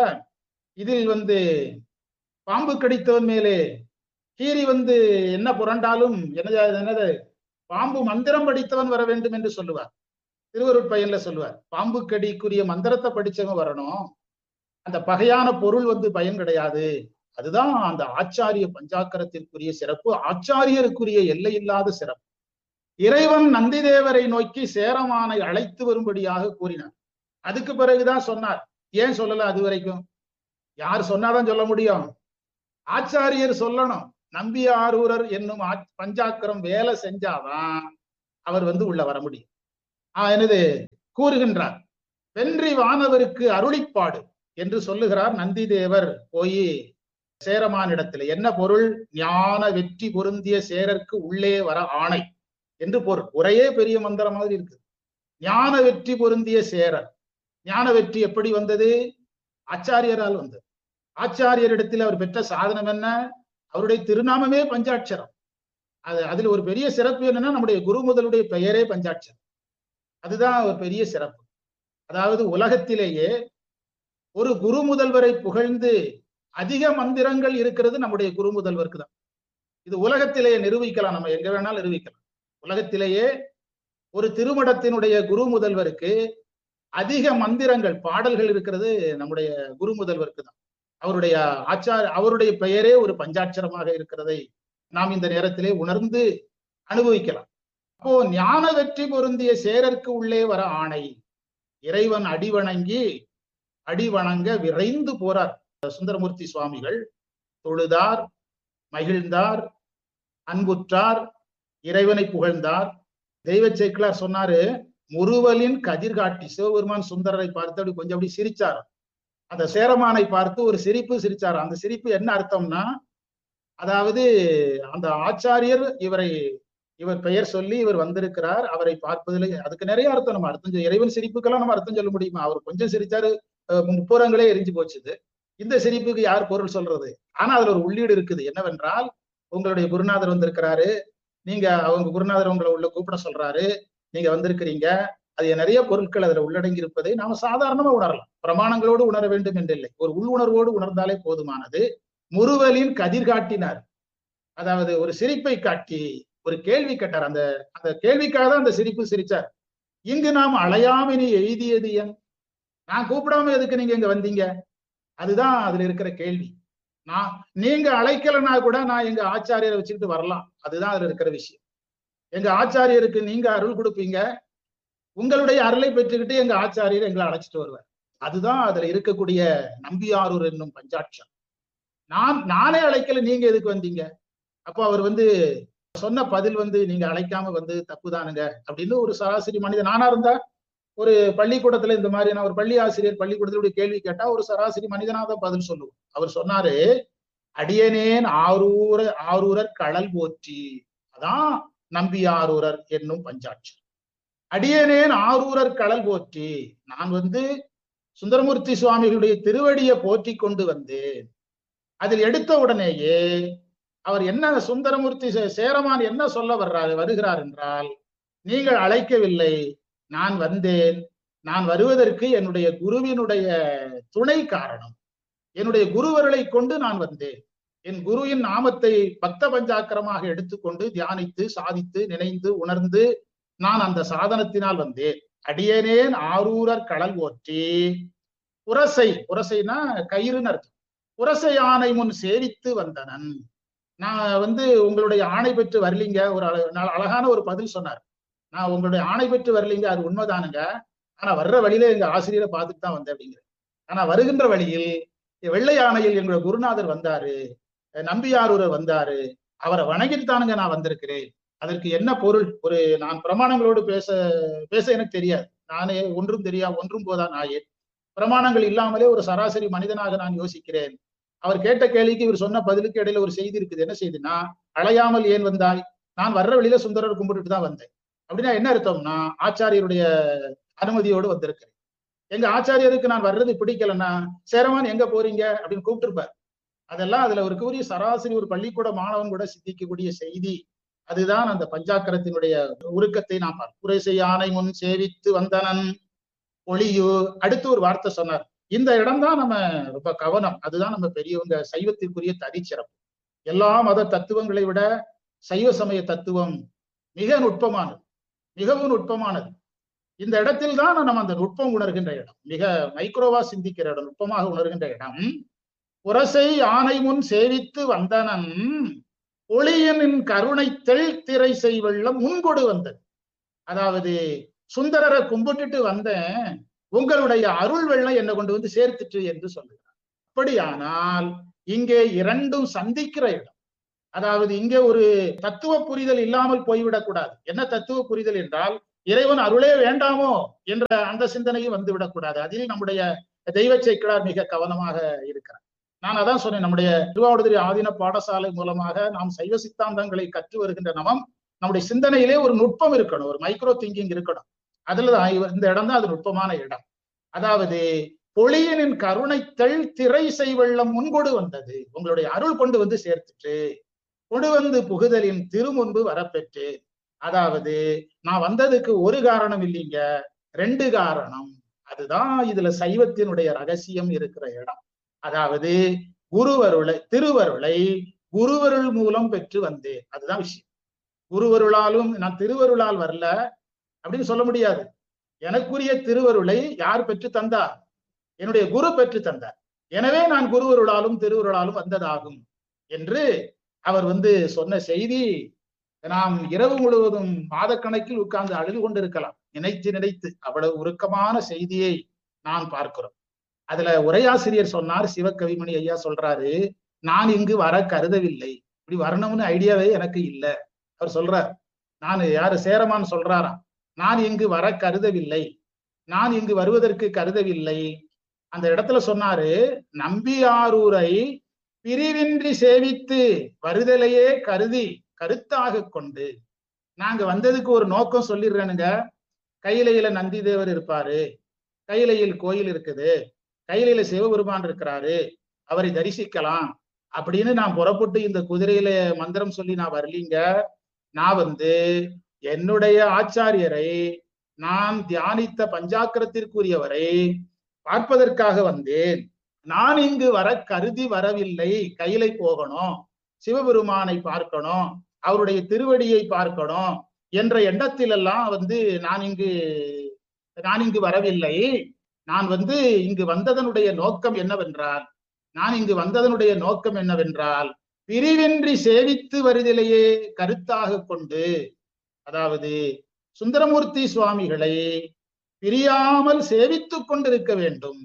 இதில் பாம்பு கடித்தவன் மேலே கீரி என்ன புரண்டாலும் என்னது பாம்பு மந்திரம் படித்தவன் வர வேண்டும் என்று சொல்லுவார். திருவருட்பயன்ல சொல்லுவார், பாம்பு கடிக்குரிய மந்திரத்தை படிச்சவன் வரணும், அந்த பகையான பொருள் பயன் கிடையாது. அதுதான் அந்த ஆச்சாரிய பஞ்சாக்கரத்திற்குரிய சிறப்பு, ஆச்சாரியருக்குரிய எல்லையில்லாத சிறப்பு. இறைவன் நந்தி தேவரை நோக்கி சேரமானை அழைத்து வரும்படியாக கூறினார். அதுக்கு பிறகுதான் சொன்னார். ஏன் சொல்லல? அது வரைக்கும் யார் சொன்னாதான் சொல்ல முடியும். ஆச்சாரியர் சொல்லணும். நம்பியாரூரர் என்னும் பஞ்சாக்கரம் வேலை செஞ்சாதான் அவர் உள்ள வர முடியும். எனது கூறுகின்றார். வென்றி வானவருக்கு அருளிப்பாடு என்று சொல்லுகிறார் நந்தி தேவர் போய் சேரமானிடத்தில். என்ன பொருள்? ஞான வெற்றி பொருந்திய சேரருக்கு உள்ளே வர ஆணை என்று பொருள். ஒரே பெரிய மந்திரம் மாதிரி இருக்கு. ஞான வெற்றி பொருந்திய சேரர். ஞான வெற்றி எப்படி வந்தது? ஆச்சாரியரால் வந்தது. ஆச்சாரியரிடத்தில் அவர் பெற்ற சாதனம் என்ன? அவருடைய திருநாமமே பஞ்சாட்சரம். அதுல ஒரு பெரிய சிறப்பு என்னன்னா, நம்முடைய குரு முதலுடைய பெயரே பஞ்சாட்சரம். அதுதான் ஒரு பெரிய சிறப்பு. அதாவது உலகத்திலேயே ஒரு குரு முதல்வரை புகழ்ந்து அதிக மந்திரங்கள் இருக்கிறது நம்முடைய குரு முதல்வருக்கு தான். இது உலகத்திலேயே நிரூபிக்கலாம், நம்ம எங்க வேணாலும் நிரூபிக்கலாம். உலகத்திலேயே ஒரு திருமடத்தினுடைய குரு முதல்வருக்கு அதிக மந்திரங்கள், பாடல்கள் இருக்கிறது நம்முடைய குரு முதல்வருக்கு தான். அவருடைய பெயரே ஒரு பஞ்சாட்சரமாக இருக்கிறதை நாம் இந்த நேரத்திலே உணர்ந்து அனுபவிக்கலாம். அப்போ ஞான வெற்றி பொருந்திய சேரருக்கு உள்ளே வர ஆணை. இறைவன் அடிவணங்க விரைந்து போறார் சுந்தரமூர்த்தி சுவாமிகள். தொழுதார், மகிழ்ந்தார், அன்புற்றார், இறைவனை புகழ்ந்தார். தெய்வ சேக்கிழார் சொன்னாரு, முறுவலின் கதிர்காட்டி. சிவபெருமான் சுந்தரரை பார்த்து அப்படி கொஞ்சம் அப்படி சிரிச்சார். அந்த சேரமானை பார்த்து ஒரு சிரிப்பு சிரிச்சார். அந்த சிரிப்பு என்ன அர்த்தம்னா, அதாவது அந்த ஆச்சாரியர் இவர் பெயர் சொல்லி இவர் வந்திருக்கிறார், அவரை பார்ப்பதில் அதுக்கு நிறைய அர்த்தம். நம்ம அர்த்தம் இறைவன் சிரிப்புக்கெல்லாம் நம்ம அர்த்தம் சொல்ல முடியுமா? அவர் கொஞ்சம் சிரிச்சாரு, முப்புறங்களே எரிஞ்சு போச்சுது. இந்த சிரிப்புக்கு யார் பொருள் சொல்றது? ஆனா அதுல ஒரு உள்ளீடு இருக்குது. என்னவென்றால், உங்களுடைய குருநாதர் வந்திருக்கிறாரு, நீங்க அவங்க குருநாதர் உங்களை உள்ள கூப்பிட சொல்றாரு, நீங்க வந்திருக்கிறீங்க. அது நிறைய பொருட்கள் அதுல உள்ளடங்கி இருப்பதை நாம சாதாரணமா உணரலாம். பிரமாணங்களோடு உணர வேண்டும் என்றில்லை, ஒரு உள்ளுணர்வோடு உணர்ந்தாலே போதுமானது. முறுவலின் கதிர் காட்டினார். அதாவது ஒரு சிரிப்பை காட்டி ஒரு கேள்வி கேட்டார். அந்த கேள்விக்காக தான் அந்த சிரிப்பு சிரிச்சார். இங்கு நாம் அழையாமினி எய்தியது என்? நான் கூப்பிடாம எதுக்கு நீங்க இங்க வந்தீங்க? அதுதான் அதுல இருக்கிற கேள்வி. நீங்க அழைக்கலன்னா கூட நான் எங்க ஆச்சாரியரை வச்சுக்கிட்டு வரலாம். அதுதான் அதுல இருக்கிற விஷயம். எங்க ஆச்சாரியருக்கு நீங்க அருள் கொடுப்பீங்க, உங்களுடைய அருளை பெற்றுக்கிட்டு எங்க ஆச்சாரியர் எங்களை அழைச்சிட்டு வருவார். அதுதான் அதுல இருக்கக்கூடிய நம்பியாரூர் என்னும் பஞ்சாட்சம். நானே அழைக்கல, நீங்க எதுக்கு வந்தீங்க? அப்போ அவர் சொன்ன பதில் நீங்க அழைக்காம தப்புதானுங்க அப்படின்னு ஒரு சராசரி மனிதன் நானா இருந்தா, ஒரு பள்ளிக்கூடத்துல இந்த மாதிரி நான் ஒரு பள்ளி ஆசிரியர் பள்ளிக்கூடத்துல கேள்வி கேட்டா ஒரு சராசரி மனிதனாதான் பதில் சொல்லுவோம். அவர் சொன்னாரு, அடியனேன் ஆரூரர் கடல் போற்றி. அதான் நம்பியாரூரர் என்னும் பஞ்சாட்சம். அடியனேன் ஆரூரர் கடல் போற்றி. நான் சுந்தரமூர்த்தி சுவாமிகளுடைய திருவடியை போற்றி கொண்டு வந்தேன். அதில் எடுத்த உடனேயே அவர் என்ன, சுந்தரமூர்த்தி சேரமான் என்ன சொல்ல வருகிறார் என்றால், நீங்கள் அழைக்கவில்லை, நான் வந்தேன். நான் வருவதற்கு என்னுடைய குருவினுடைய துணை காரணம். என்னுடைய குருவர்களை கொண்டு நான் வந்தேன். என் குருவின் நாமத்தை பக்த பஞ்சாக்கரமாக எடுத்துக்கொண்டு தியானித்து சாதித்து நினைந்து உணர்ந்து நான் அந்த சாதனத்தினால் வந்தேன். அடியேனேன் ஆரூரர் கடல் போற்றி. உரசைனா கயிறுன்னு அர்த்தம். உரசை ஆணை முன் சேவித்து வந்தனன். நான் உங்களுடைய ஆணை பெற்று வரலீங்க. ஒரு அழகான ஒரு பதில் சொன்னார். நான் உங்களுடைய ஆணை பெற்று வரலீங்க, அது உண்மைதானுங்க. ஆனா வர்ற வழியில எங்க ஆசிரியரை பார்த்துட்டு தான் வந்தேன் அப்படிங்கிற. ஆனா வருகின்ற வழியில் வெள்ளை யானையில் எங்களுடைய குருநாதர் வந்தாரு, நம்பியாரூரர் வந்தாரு, அவரை வணங்கிட்டு தானுங்க நான் வந்திருக்கிறேன். அதற்கு என்ன பொருள்? நான் பிரமாணங்களோடு பேச எனக்கு தெரியாது. நானே ஒன்றும் போதா நாயே. பிரமாணங்கள் இல்லாமலே ஒரு சராசரி மனிதனாக நான் யோசிக்கிறேன். அவர் கேட்ட கேள்விக்கு இவர் சொன்ன பதிலுக்கு இடையில ஒரு செய்தி இருக்குது. என்ன செய்தினா, அழையாமல் ஏன் வந்தாய்? நான் வர்ற வழியில சுந்தரர் கும்பிட்டுட்டு தான் வந்தேன். அப்படின்னா என்ன அர்த்தம்னா, ஆச்சாரியருடைய அனுமதியோடு வந்திருக்கிறேன். எங்க ஆச்சாரியருக்கு நான் வர்றது பிடிக்கலன்னா, சேரமான் எங்க போறீங்க அப்படின்னு கூப்பிட்டுருப்பார். அதெல்லாம் அதுல ஒரு கூறிய சராசரி ஒரு பள்ளிக்கூட மாணவன் கூட சிந்திக்கக்கூடிய செய்தி. அதுதான் அந்த பஞ்சாக்கரத்தினுடைய உருக்கத்தை நாம் புரைசை யானை முன் சேவித்து வந்தனன் ஒளியு. அடுத்து ஒரு வார்த்தை சொன்னார். இந்த இடம் தான் நம்ம ரொம்ப கவனம். அதுதான் நம்ம பெரியவங்க சைவத்திற்குரிய தனிச்சிறப்பு. எல்லா மத தத்துவங்களை விட சைவ சமய தத்துவம் மிக நுட்பமானது, மிகவும் நுட்பமானது. இந்த இடத்தில் தான் நம்ம அந்த நுட்பம் உணர்கின்ற இடம், மிக மைக்ரோவா சிந்திக்கிற இடம், நுட்பமாக உணர்கின்ற இடம். புரசை யானை முன் சேவித்து வந்தனன் ஒளியனின் கருணை திரை செய்வெள்ளம் முன்கொடு வந்தது. அதாவது சுந்தரரை கும்பிட்டுட்டு வந்தேன், உங்களுடைய அருள் வெள்ளம் என்னை கொண்டு சேர்த்துட்டு என்று சொல்லுகிறார். அப்படியானால் இங்கே இரண்டும் சந்திக்கிற இடம். அதாவது இங்கே ஒரு தத்துவ புரிதல் இல்லாமல் போய்விடக்கூடாது. என்ன தத்துவ புரிதல் என்றால், இறைவன் அருளே வேண்டாமோ என்ற அந்த சிந்தனையும் வந்து விடக்கூடாது. அதில் நம்முடைய தெய்வ சேக்கிழார் மிக கவனமாக இருக்கிறார். நான் அதான் சொன்னேன், நம்முடைய திருவாவடுதுறை ஆதீன பாடசாலை மூலமாக நாம் சைவ சித்தாந்தங்களை கற்று வருகின்ற நம்முடைய சிந்தனையிலே ஒரு நுட்பம் இருக்கணும், ஒரு மைக்ரோ திங்கிங் இருக்கணும். அதுலதான் இந்த இடம் தான் அது நுட்பமான இடம். அதாவது பொழியனின் கருணை திரை செய்வெள்ளம் முன்கொடு வந்தது, உங்களுடைய அருள் கொண்டு வந்து சேர்த்துட்டு கொண்டு வந்து புகுதலின் திருமுன்பு வரப்பெற்று. அதாவது நான் வந்ததுக்கு ஒரு காரணம் இல்லைங்க, 2 காரணம். அதுதான் இதுல சைவத்தினுடைய ரகசியம் இருக்கிற இடம். அதாவது திருவருளை குருவருள் மூலம் பெற்று வந்தேன், அதுதான் விஷயம். குருவருளாலும் நான் திருவருளால் வரல அப்படின்னு சொல்ல முடியாது. எனக்குரிய திருவருளை யார் பெற்று தந்தார்? என்னுடைய குரு பெற்று தந்தார். எனவே நான் குருவருளாலும் திருவருளாலும் வந்ததாகும் என்று அவர் சொன்ன செய்தி நாம் இரவு முழுவதும் மாதக்கணக்கில் உட்கார்ந்து அழுது கொண்டிருக்கலாம், நினைத்து அவ்வளவு உருக்கமான செய்தியை நான் பார்க்கிறோம். அதுல உரையாசிரியர் சொன்னார், சிவகவிமணி ஐயா சொல்றாரு, நான் இங்கு வர கருதவில்லை, இப்படி வரணும்னு ஐடியாவே எனக்கு இல்லை. அவர் சொல்றார், நான் யாரு சேரமான் சொல்றாராம், நான் இங்கு வர கருதவில்லை, நான் இங்கு வருவதற்கு கருதவில்லை. அந்த இடத்துல சொன்னாரு, நம்பியாரூரை பிரிவின்றி சேவித்து வருதலையே கருதி கருத்தாக கொண்டு. நாங்க வந்ததுக்கு ஒரு நோக்கம் சொல்லிடுறேனுங்க. கையிலையில நந்தி தேவர் இருப்பாரு, கையிலையில் கோயில் இருக்குது, கையிலையில சிவபெருமான் இருக்கிறாரு, அவரை தரிசிக்கலாம் அப்படின்னு நான் புறப்பட்டு இந்த குதிரையில மந்திரம் சொல்லி நான் வரலீங்க. நான் என்னுடைய ஆச்சாரியரை, நான் தியானித்த பஞ்சாக்கரத்திற்குரியவரை பார்ப்பதற்காக வந்தேன். நான் இங்கு வர கருதி வரவில்லை. கையிலை போகணும், சிவபெருமானை பார்க்கணும், அவருடைய திருவடியை பார்க்கணும் என்ற எண்ணத்திலெல்லாம் நான் இங்கு வரவில்லை. நான் இங்கு வந்ததனுடைய நோக்கம் என்னவென்றால் பிரிவின்றி சேவித்து வருதிலேயே கருத்தாக கொண்டு. அதாவது சுந்தரமூர்த்தி சுவாமிகளை பிரியாமல் சேவித்து கொண்டிருக்க வேண்டும்.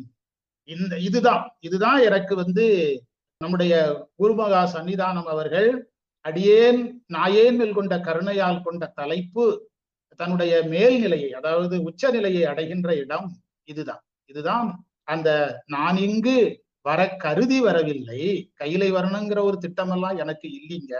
இதுதான் எனக்கு நம்முடைய குருமகா சன்னிதானம் அவர்கள் அடியேன் நாயேன் மேல் கொண்ட கருணையால் கொண்ட தலைப்பு, தன்னுடைய மேல்நிலையை, அதாவது உச்சநிலையை அடைகின்ற இடம் இதுதான் அந்த நான் இங்கு வர கருதி வரவில்லை, கையிலை வரணுங்கிற ஒரு திட்டமெல்லாம் எனக்கு இல்லைங்க.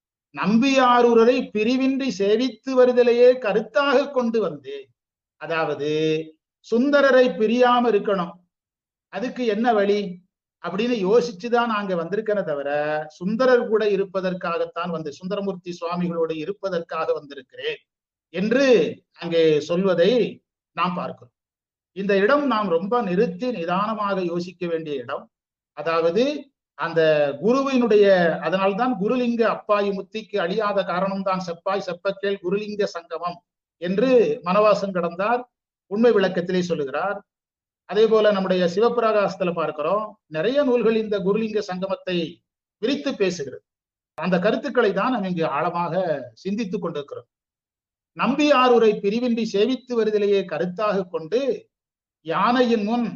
நம்பியாரூரை பிரிவின்றி சேவித்து வருதலையே கருத்தாக கொண்டு வந்தேன். அதாவது சுந்தரரை பிரியாம இருக்கணும், அதுக்கு என்ன வழி அப்படின்னு யோசிச்சுதான் நாங்க வந்திருக்கிறத தவிர சுந்தரர் கூட இருப்பதற்காகத்தான் சுந்தரமூர்த்தி சுவாமிகளோடு இருப்பதற்காக வந்திருக்கிறேன் என்று அங்கே சொல்வதை நாம் பார்க்கிறோம். இந்த இடம் நாம் ரொம்ப நிறுத்தி நிதானமாக யோசிக்க வேண்டிய இடம். அதாவது அந்த குருவினுடைய, அதனால்தான் குருலிங்க அப்பாயி முத்திக்கு அழியாத காரணம்தான் செப்பாய் செப்பக்கேள் குருலிங்க சங்கமம் என்று மனவாசம் கடந்தார் உண்மை விளக்கத்திலே சொல்லுகிறார். அதே போல நம்முடைய சிவபிரகாசத்துல பார்க்கிறோம், நிறைய நூல்கள் இந்த குருலிங்க சங்கமத்தை விரித்து பேசுகிறது. அந்த கருத்துக்களை தான் நாம் இங்கு ஆழமாக சிந்தித்துக் கொண்டிருக்கிறோம். நம்பியாரூரை பிரிவின்றி சேவித்து வருதிலேயே கருத்தாக கொண்டு யானையின் முன்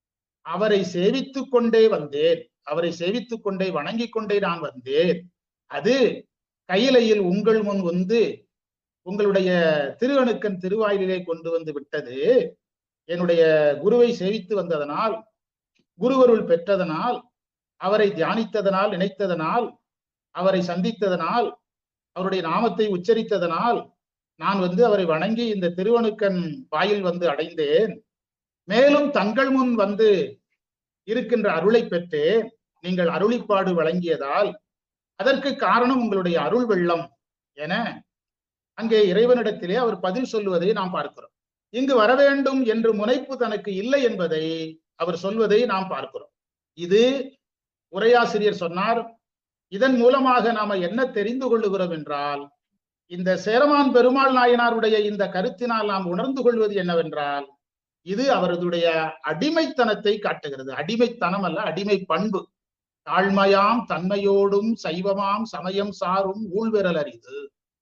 அவரை சேவித்துக் கொண்டே வந்தேன், அவரை சேவித்துக் கொண்டே வணங்கிக் கொண்டே நான் வந்தேன். அது கையிலையில் உங்கள் முன் உங்களுடைய திருவணுக்கன் திருவாயிலே கொண்டு விட்டது. என்னுடைய குருவை சேவித்து வந்ததனால், குருவருள் பெற்றதனால், அவரை தியானித்ததனால், நினைத்ததனால், அவரை சந்தித்ததனால், அவருடைய நாமத்தை உச்சரித்ததனால் நான் அவரை வணங்கி இந்த திருவணுக்கன் வாயில் அடைந்தேன். மேலும் தங்கள் முன் இருக்கின்ற அருளை பெற்றேன். நீங்கள் அருளிப்பாடு வழங்கியதால் அதற்கு காரணம் உங்களுடைய அருள் வெள்ளம் என அங்கே இறைவனிடத்திலே அவர் பதில் சொல்லுவதை நாம் பார்க்கிறோம். இங்கு வர வேண்டும் என்று முனைப்பு தனக்கு இல்லை என்பதை அவர் சொல்வதை நாம் பார்க்கிறோம். இது உரையாசிரியர் சொன்னார். இதன் மூலமாக நாம என்ன தெரிந்து கொள்ளுகிறோம் என்றால், இந்த சேரமான் பெருமாள் நாயனாருடைய இந்த கருத்தினால் நாம் உணர்ந்து கொள்வது என்னவென்றால், இது அவருடைய அடிமைத்தனத்தை காட்டுகிறது. அடிமைத்தனம் அல்ல, அடிமை பண்பு. தாழ்மையாம் தன்மையோடும் சைவமாம் சமயம் சாரும் ஊழ்விரல் அரிது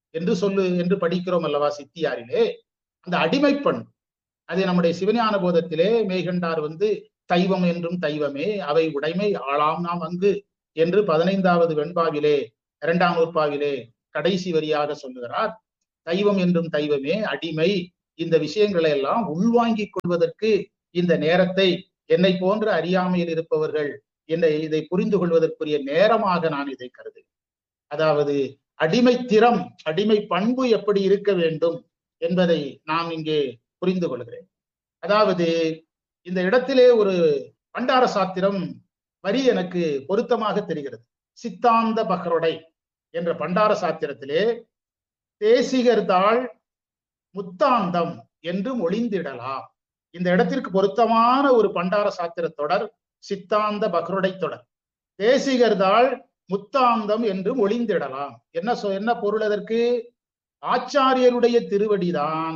என்று படிக்கிறோம் அல்லவா சித்தியாரிலே. அந்த அடிமை பண்பு அதை நம்முடைய சிவஞான போதத்திலே மெய்கண்டார் தைவம் என்றும் தைவமே அவை உடைமை ஆளாம் நாம் அங்கு என்று 15வது வெண்பாவிலே 2ஆம் நூற்பாவிலே கடைசி வரியாக சொல்லுகிறார். தெய்வம் என்றும் தெய்வமே, அடிமை, இந்த விஷயங்களை எல்லாம் உள்வாங்கிக் கொள்வதற்கு இந்த நேரத்தை என்னை போன்ற அறியாமையில் இருப்பவர்கள் இதை புரிந்து கொள்வதற்குரிய நேரமாக நான் இதை கருதுகிறேன். அதாவது அடிமைத்திறம், அடிமை பண்பு எப்படி இருக்க வேண்டும் என்பதை நாம் இங்கே புரிந்து கொள்கிறேன். அதாவது இந்த இடத்திலே ஒரு பண்டார சாத்திரம் வரி எனக்கு பொருத்தமாக தெரிகிறது. சித்தாந்த பகருடை என்ற பண்டார சாத்திரத்திலே தேசிகர்தாள் முத்தாந்தம் என்று மொழிந்திடலாம். இந்த இடத்திற்கு பொருத்தமான ஒரு பண்டார சாத்திர தொடர் சித்தாந்த பகருடை தொடர். தேசிகர்தாள் முத்தாந்தம் என்று மொழிந்திடலாம். என்ன பொருள் அதற்கு? ஆச்சாரியருடைய திருவடிதான்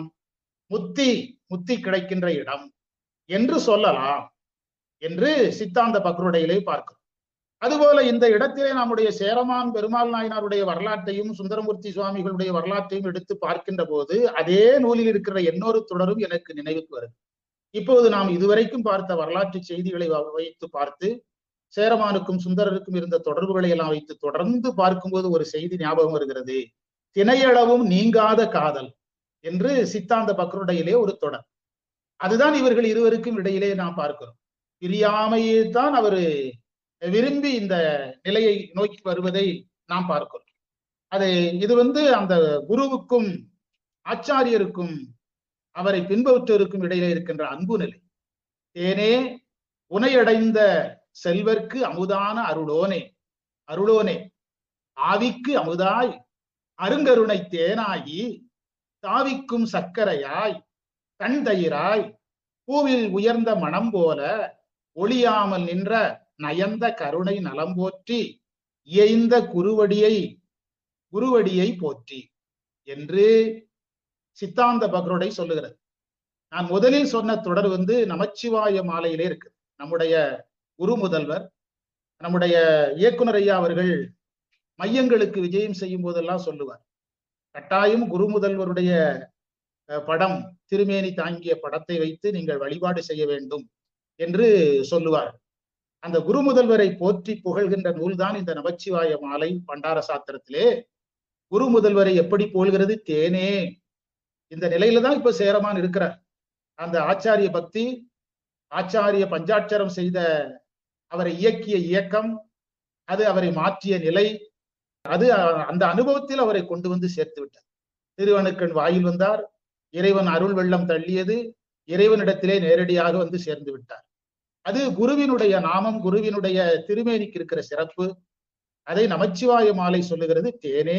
முத்தி கிடைக்கின்ற இடம் என்று சொல்லலாம் என்று சித்தாந்த பக்ருடையிலே பார்க்கிறோம். அதுபோல இந்த இடத்திலே நம்முடைய சேரமான் பெருமாள் நாயனாருடைய வரலாற்றையும் சுந்தரமூர்த்தி சுவாமிகளுடைய வரலாற்றையும் எடுத்து பார்க்கின்ற போது அதே நூலில் இருக்கிற இன்னொரு தொடரும் எனக்கு நினைவுக்கு வருது. இப்போது நாம் இதுவரைக்கும் பார்த்த வரலாற்று செய்திகளை வைத்து பார்த்து சேரமானுக்கும் சுந்தரருக்கும் இருந்த தொடர்புகளை எல்லாம் வைத்து தொடர்ந்து பார்க்கும்போது ஒரு செய்தி ஞாபகம் வருகிறது. திணையளவும் நீங்காத காதல் என்று சித்தாந்த பக்ருடையிலே ஒரு தொடர். அதுதான் இவர்கள் இருவருக்கும் இடையிலே நாம் பார்க்கிறோம். பிரியாமையே தான் அவரு விரும்பி இந்த நிலையை நோக்கி வருவதை நாம் பார்க்கிறோம். இது அந்த குருவுக்கும் ஆச்சாரியருக்கும் அவரை பின்பற்றுவருக்கும் இடையிலே இருக்கின்ற அன்பு நிலை. தேனே உனையடைந்த செல்வர்க்கு அமுதான அருளோனே ஆவிக்கு அமுதாய் அருங்கருணை தேனாயி தாவிக்கும் சர்க்கரையாய் கண் தயிராய் பூவில் உயர்ந்த மனம் போல ஒளியாமல் நின்ற நயந்த கருணை நலம் போற்றி இயைந்த குருவடியை போற்றி என்று சித்தாந்த பகருடை சொல்லுகிறது. நான் முதலில் சொன்ன தொடர் நமச்சிவாய மாலையிலே இருக்கு. நம்முடைய குரு முதல்வர், நம்முடைய இயக்குனர் ஐயா அவர்கள் மையங்களுக்கு விஜயம் செய்யும் போதெல்லாம் சொல்லுவார், கட்டாயம் குரு முதல்வருடைய படம், திருமேனி தாங்கிய படத்தை வைத்து நீங்கள் வழிபாடு செய்ய வேண்டும் என்று சொல்லுவார். அந்த குரு முதல்வரை போற்றி புகழ்கின்ற நூல்தான் இந்த நமச்சிவாய மாலை பண்டார சாத்திரத்திலே. குரு முதல்வரை எப்படி போல்கிறது? தேனே. இந்த நிலையில தான் இப்ப சேரமான் இருக்கிறார். அந்த ஆச்சாரிய பக்தி, ஆச்சாரிய பஞ்சாட்சரம் செய்த அவரை இயக்கிய இயக்கம், அது அவரை மாற்றிய நிலை, அது அந்த அனுபவத்தில் அவரை கொண்டு வந்து சேர்த்து விட்டார். திருவணுக்கண் வாயில் வந்தார், இறைவன் அருள் வெள்ளம் தள்ளியது, இறைவனிடத்திலே நேரடியாக வந்து சேர்ந்து விட்டார். அது குருவினுடைய நாமம், குருவினுடைய திருமேனிக்கு இருக்கிற சிறப்பு. அதை நமச்சிவாய மாலை சொல்லுகிறது. தேனே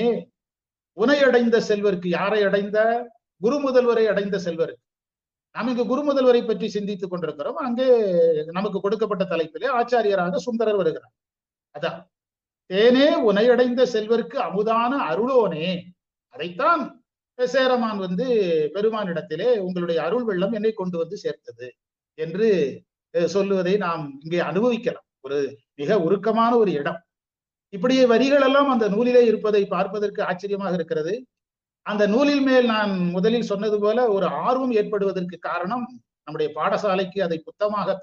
உனை அடைந்த செல்வருக்கு. யாரை அடைந்த? குரு முதல்வரை அடைந்த செல்வருக்கு. நாம் இங்கு குரு முதல்வரை பற்றி சிந்தித்துக் கொண்டிருக்கிறோம். அங்கே நமக்கு கொடுக்கப்பட்ட தலைப்பிலே ஆச்சாரியராக சுந்தரர் வருகிறார். அதான் தேனே உனையடைந்த செல்வருக்கு அமுதான அருளோனே. அதைத்தான் சேரமான் பெருமானிடத்திலே உங்களுடைய அருள் வெள்ளம் என்னை கொண்டு வந்து சேர்த்தது என்று சொல்லுவதை நாம் இங்கே அனுபவிக்கலாம். ஒரு மிக உருக்கமான ஒரு இடம். இப்படியே வரிகள் எல்லாம் அந்த நூலிலே இருப்பதை பார்ப்பதற்கு ஆச்சரியமாக இருக்கிறது. அந்த நூலில் மேல் நான் முதலில் சொன்னது போல ஒரு ஆர்வம் ஏற்படுவதற்கு காரணம், நம்முடைய பாடசாலைக்கு அதை புத்தமாக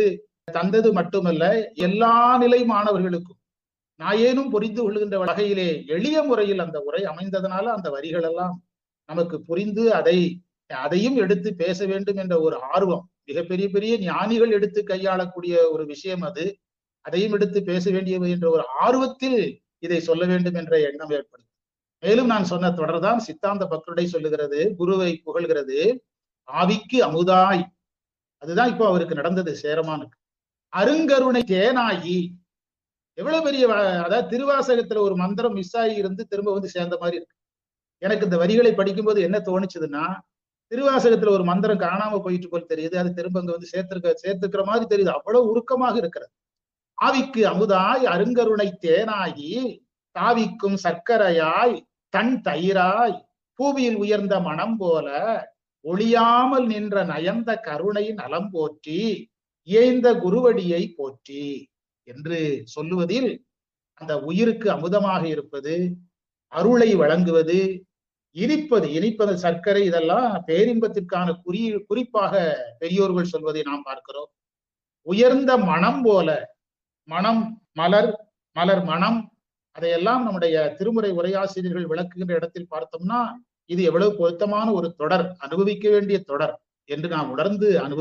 தந்தது மட்டுமல்ல, எல்லா நிலை மாணவர்களுக்கும் நாயேனும் புரிந்து கொள்கின்ற வகையிலே எளிய முறையில் அந்த உரை அமைந்ததனால அந்த வரிகள் எல்லாம் நமக்கு புரிந்து அதையும் எடுத்து பேச வேண்டும் என்ற ஒரு ஆர்வம், மிகப்பெரிய பெரிய ஞானிகள் எடுத்து கையாளக்கூடிய ஒரு விஷயம் அது, அதையும் எடுத்து பேச வேண்டியது என்ற ஒரு ஆர்வத்தில் இதை சொல்ல வேண்டும் என்ற எண்ணம் ஏற்படும். மேலும் நான் சொன்ன தொடர்தான் சித்தாந்த பக்ருடை சொல்லுகிறது, குருவை புகழ்கிறது. ஆவிக்கு அமுதாய், அதுதான் இப்போ அவருக்கு நடந்தது சேரமானுக்கு. அருங்கருணை தேனாயி, எவ்வளவு பெரிய, அதாவது திருவாசகத்துல ஒரு மந்திரம் மிஸ் ஆகி இருந்து திரும்ப வந்து சேர்ந்த மாதிரி இருக்கு. எனக்கு இந்த வரிகளை படிக்கும்போது என்ன தோணுச்சுதுன்னா, திருவாசகத்துல ஒரு மந்திரம் காணாம போயிட்டு போல் தெரியுது, அது திரும்ப அங்க வந்து சேர்த்துக்கிற மாதிரி தெரியுது. அவ்வளவு உருக்கமாக இருக்கிறது. ஆவிக்கு அமுதாய் அருங்கருணை தேனாயி தாவிக்கும் சர்க்கரையாய் தன் தயிராய் பூவியில் உயர்ந்த மனம் போல ஒளியாமல் நின்ற நயந்த கருணை நலம் போற்றி இயைந்த குருவடியை போற்றி என்று சொல்லுவதில் அந்த உயிருக்கு அமுதமாக இருப்பது, அருளை வழங்குவது, இனிப்பது சர்க்கரை, இதெல்லாம் பேரின்பத்திற்கான குறிப்பாக பெரியோர்கள் சொல்வதை நாம் பார்க்கிறோம். உயர்ந்த மனம் போல, மனம் மலர் மலர் மனம், அதையெல்லாம் நம்முடைய திருமுறை உரையாசிரியர்கள் விளக்குகின்ற இடத்தில் பார்த்தோம்னா இது எவ்வளவு பொருத்தமான ஒரு தொடர், அனுபவிக்க வேண்டிய தொடர் என்று நாம் உணர்ந்து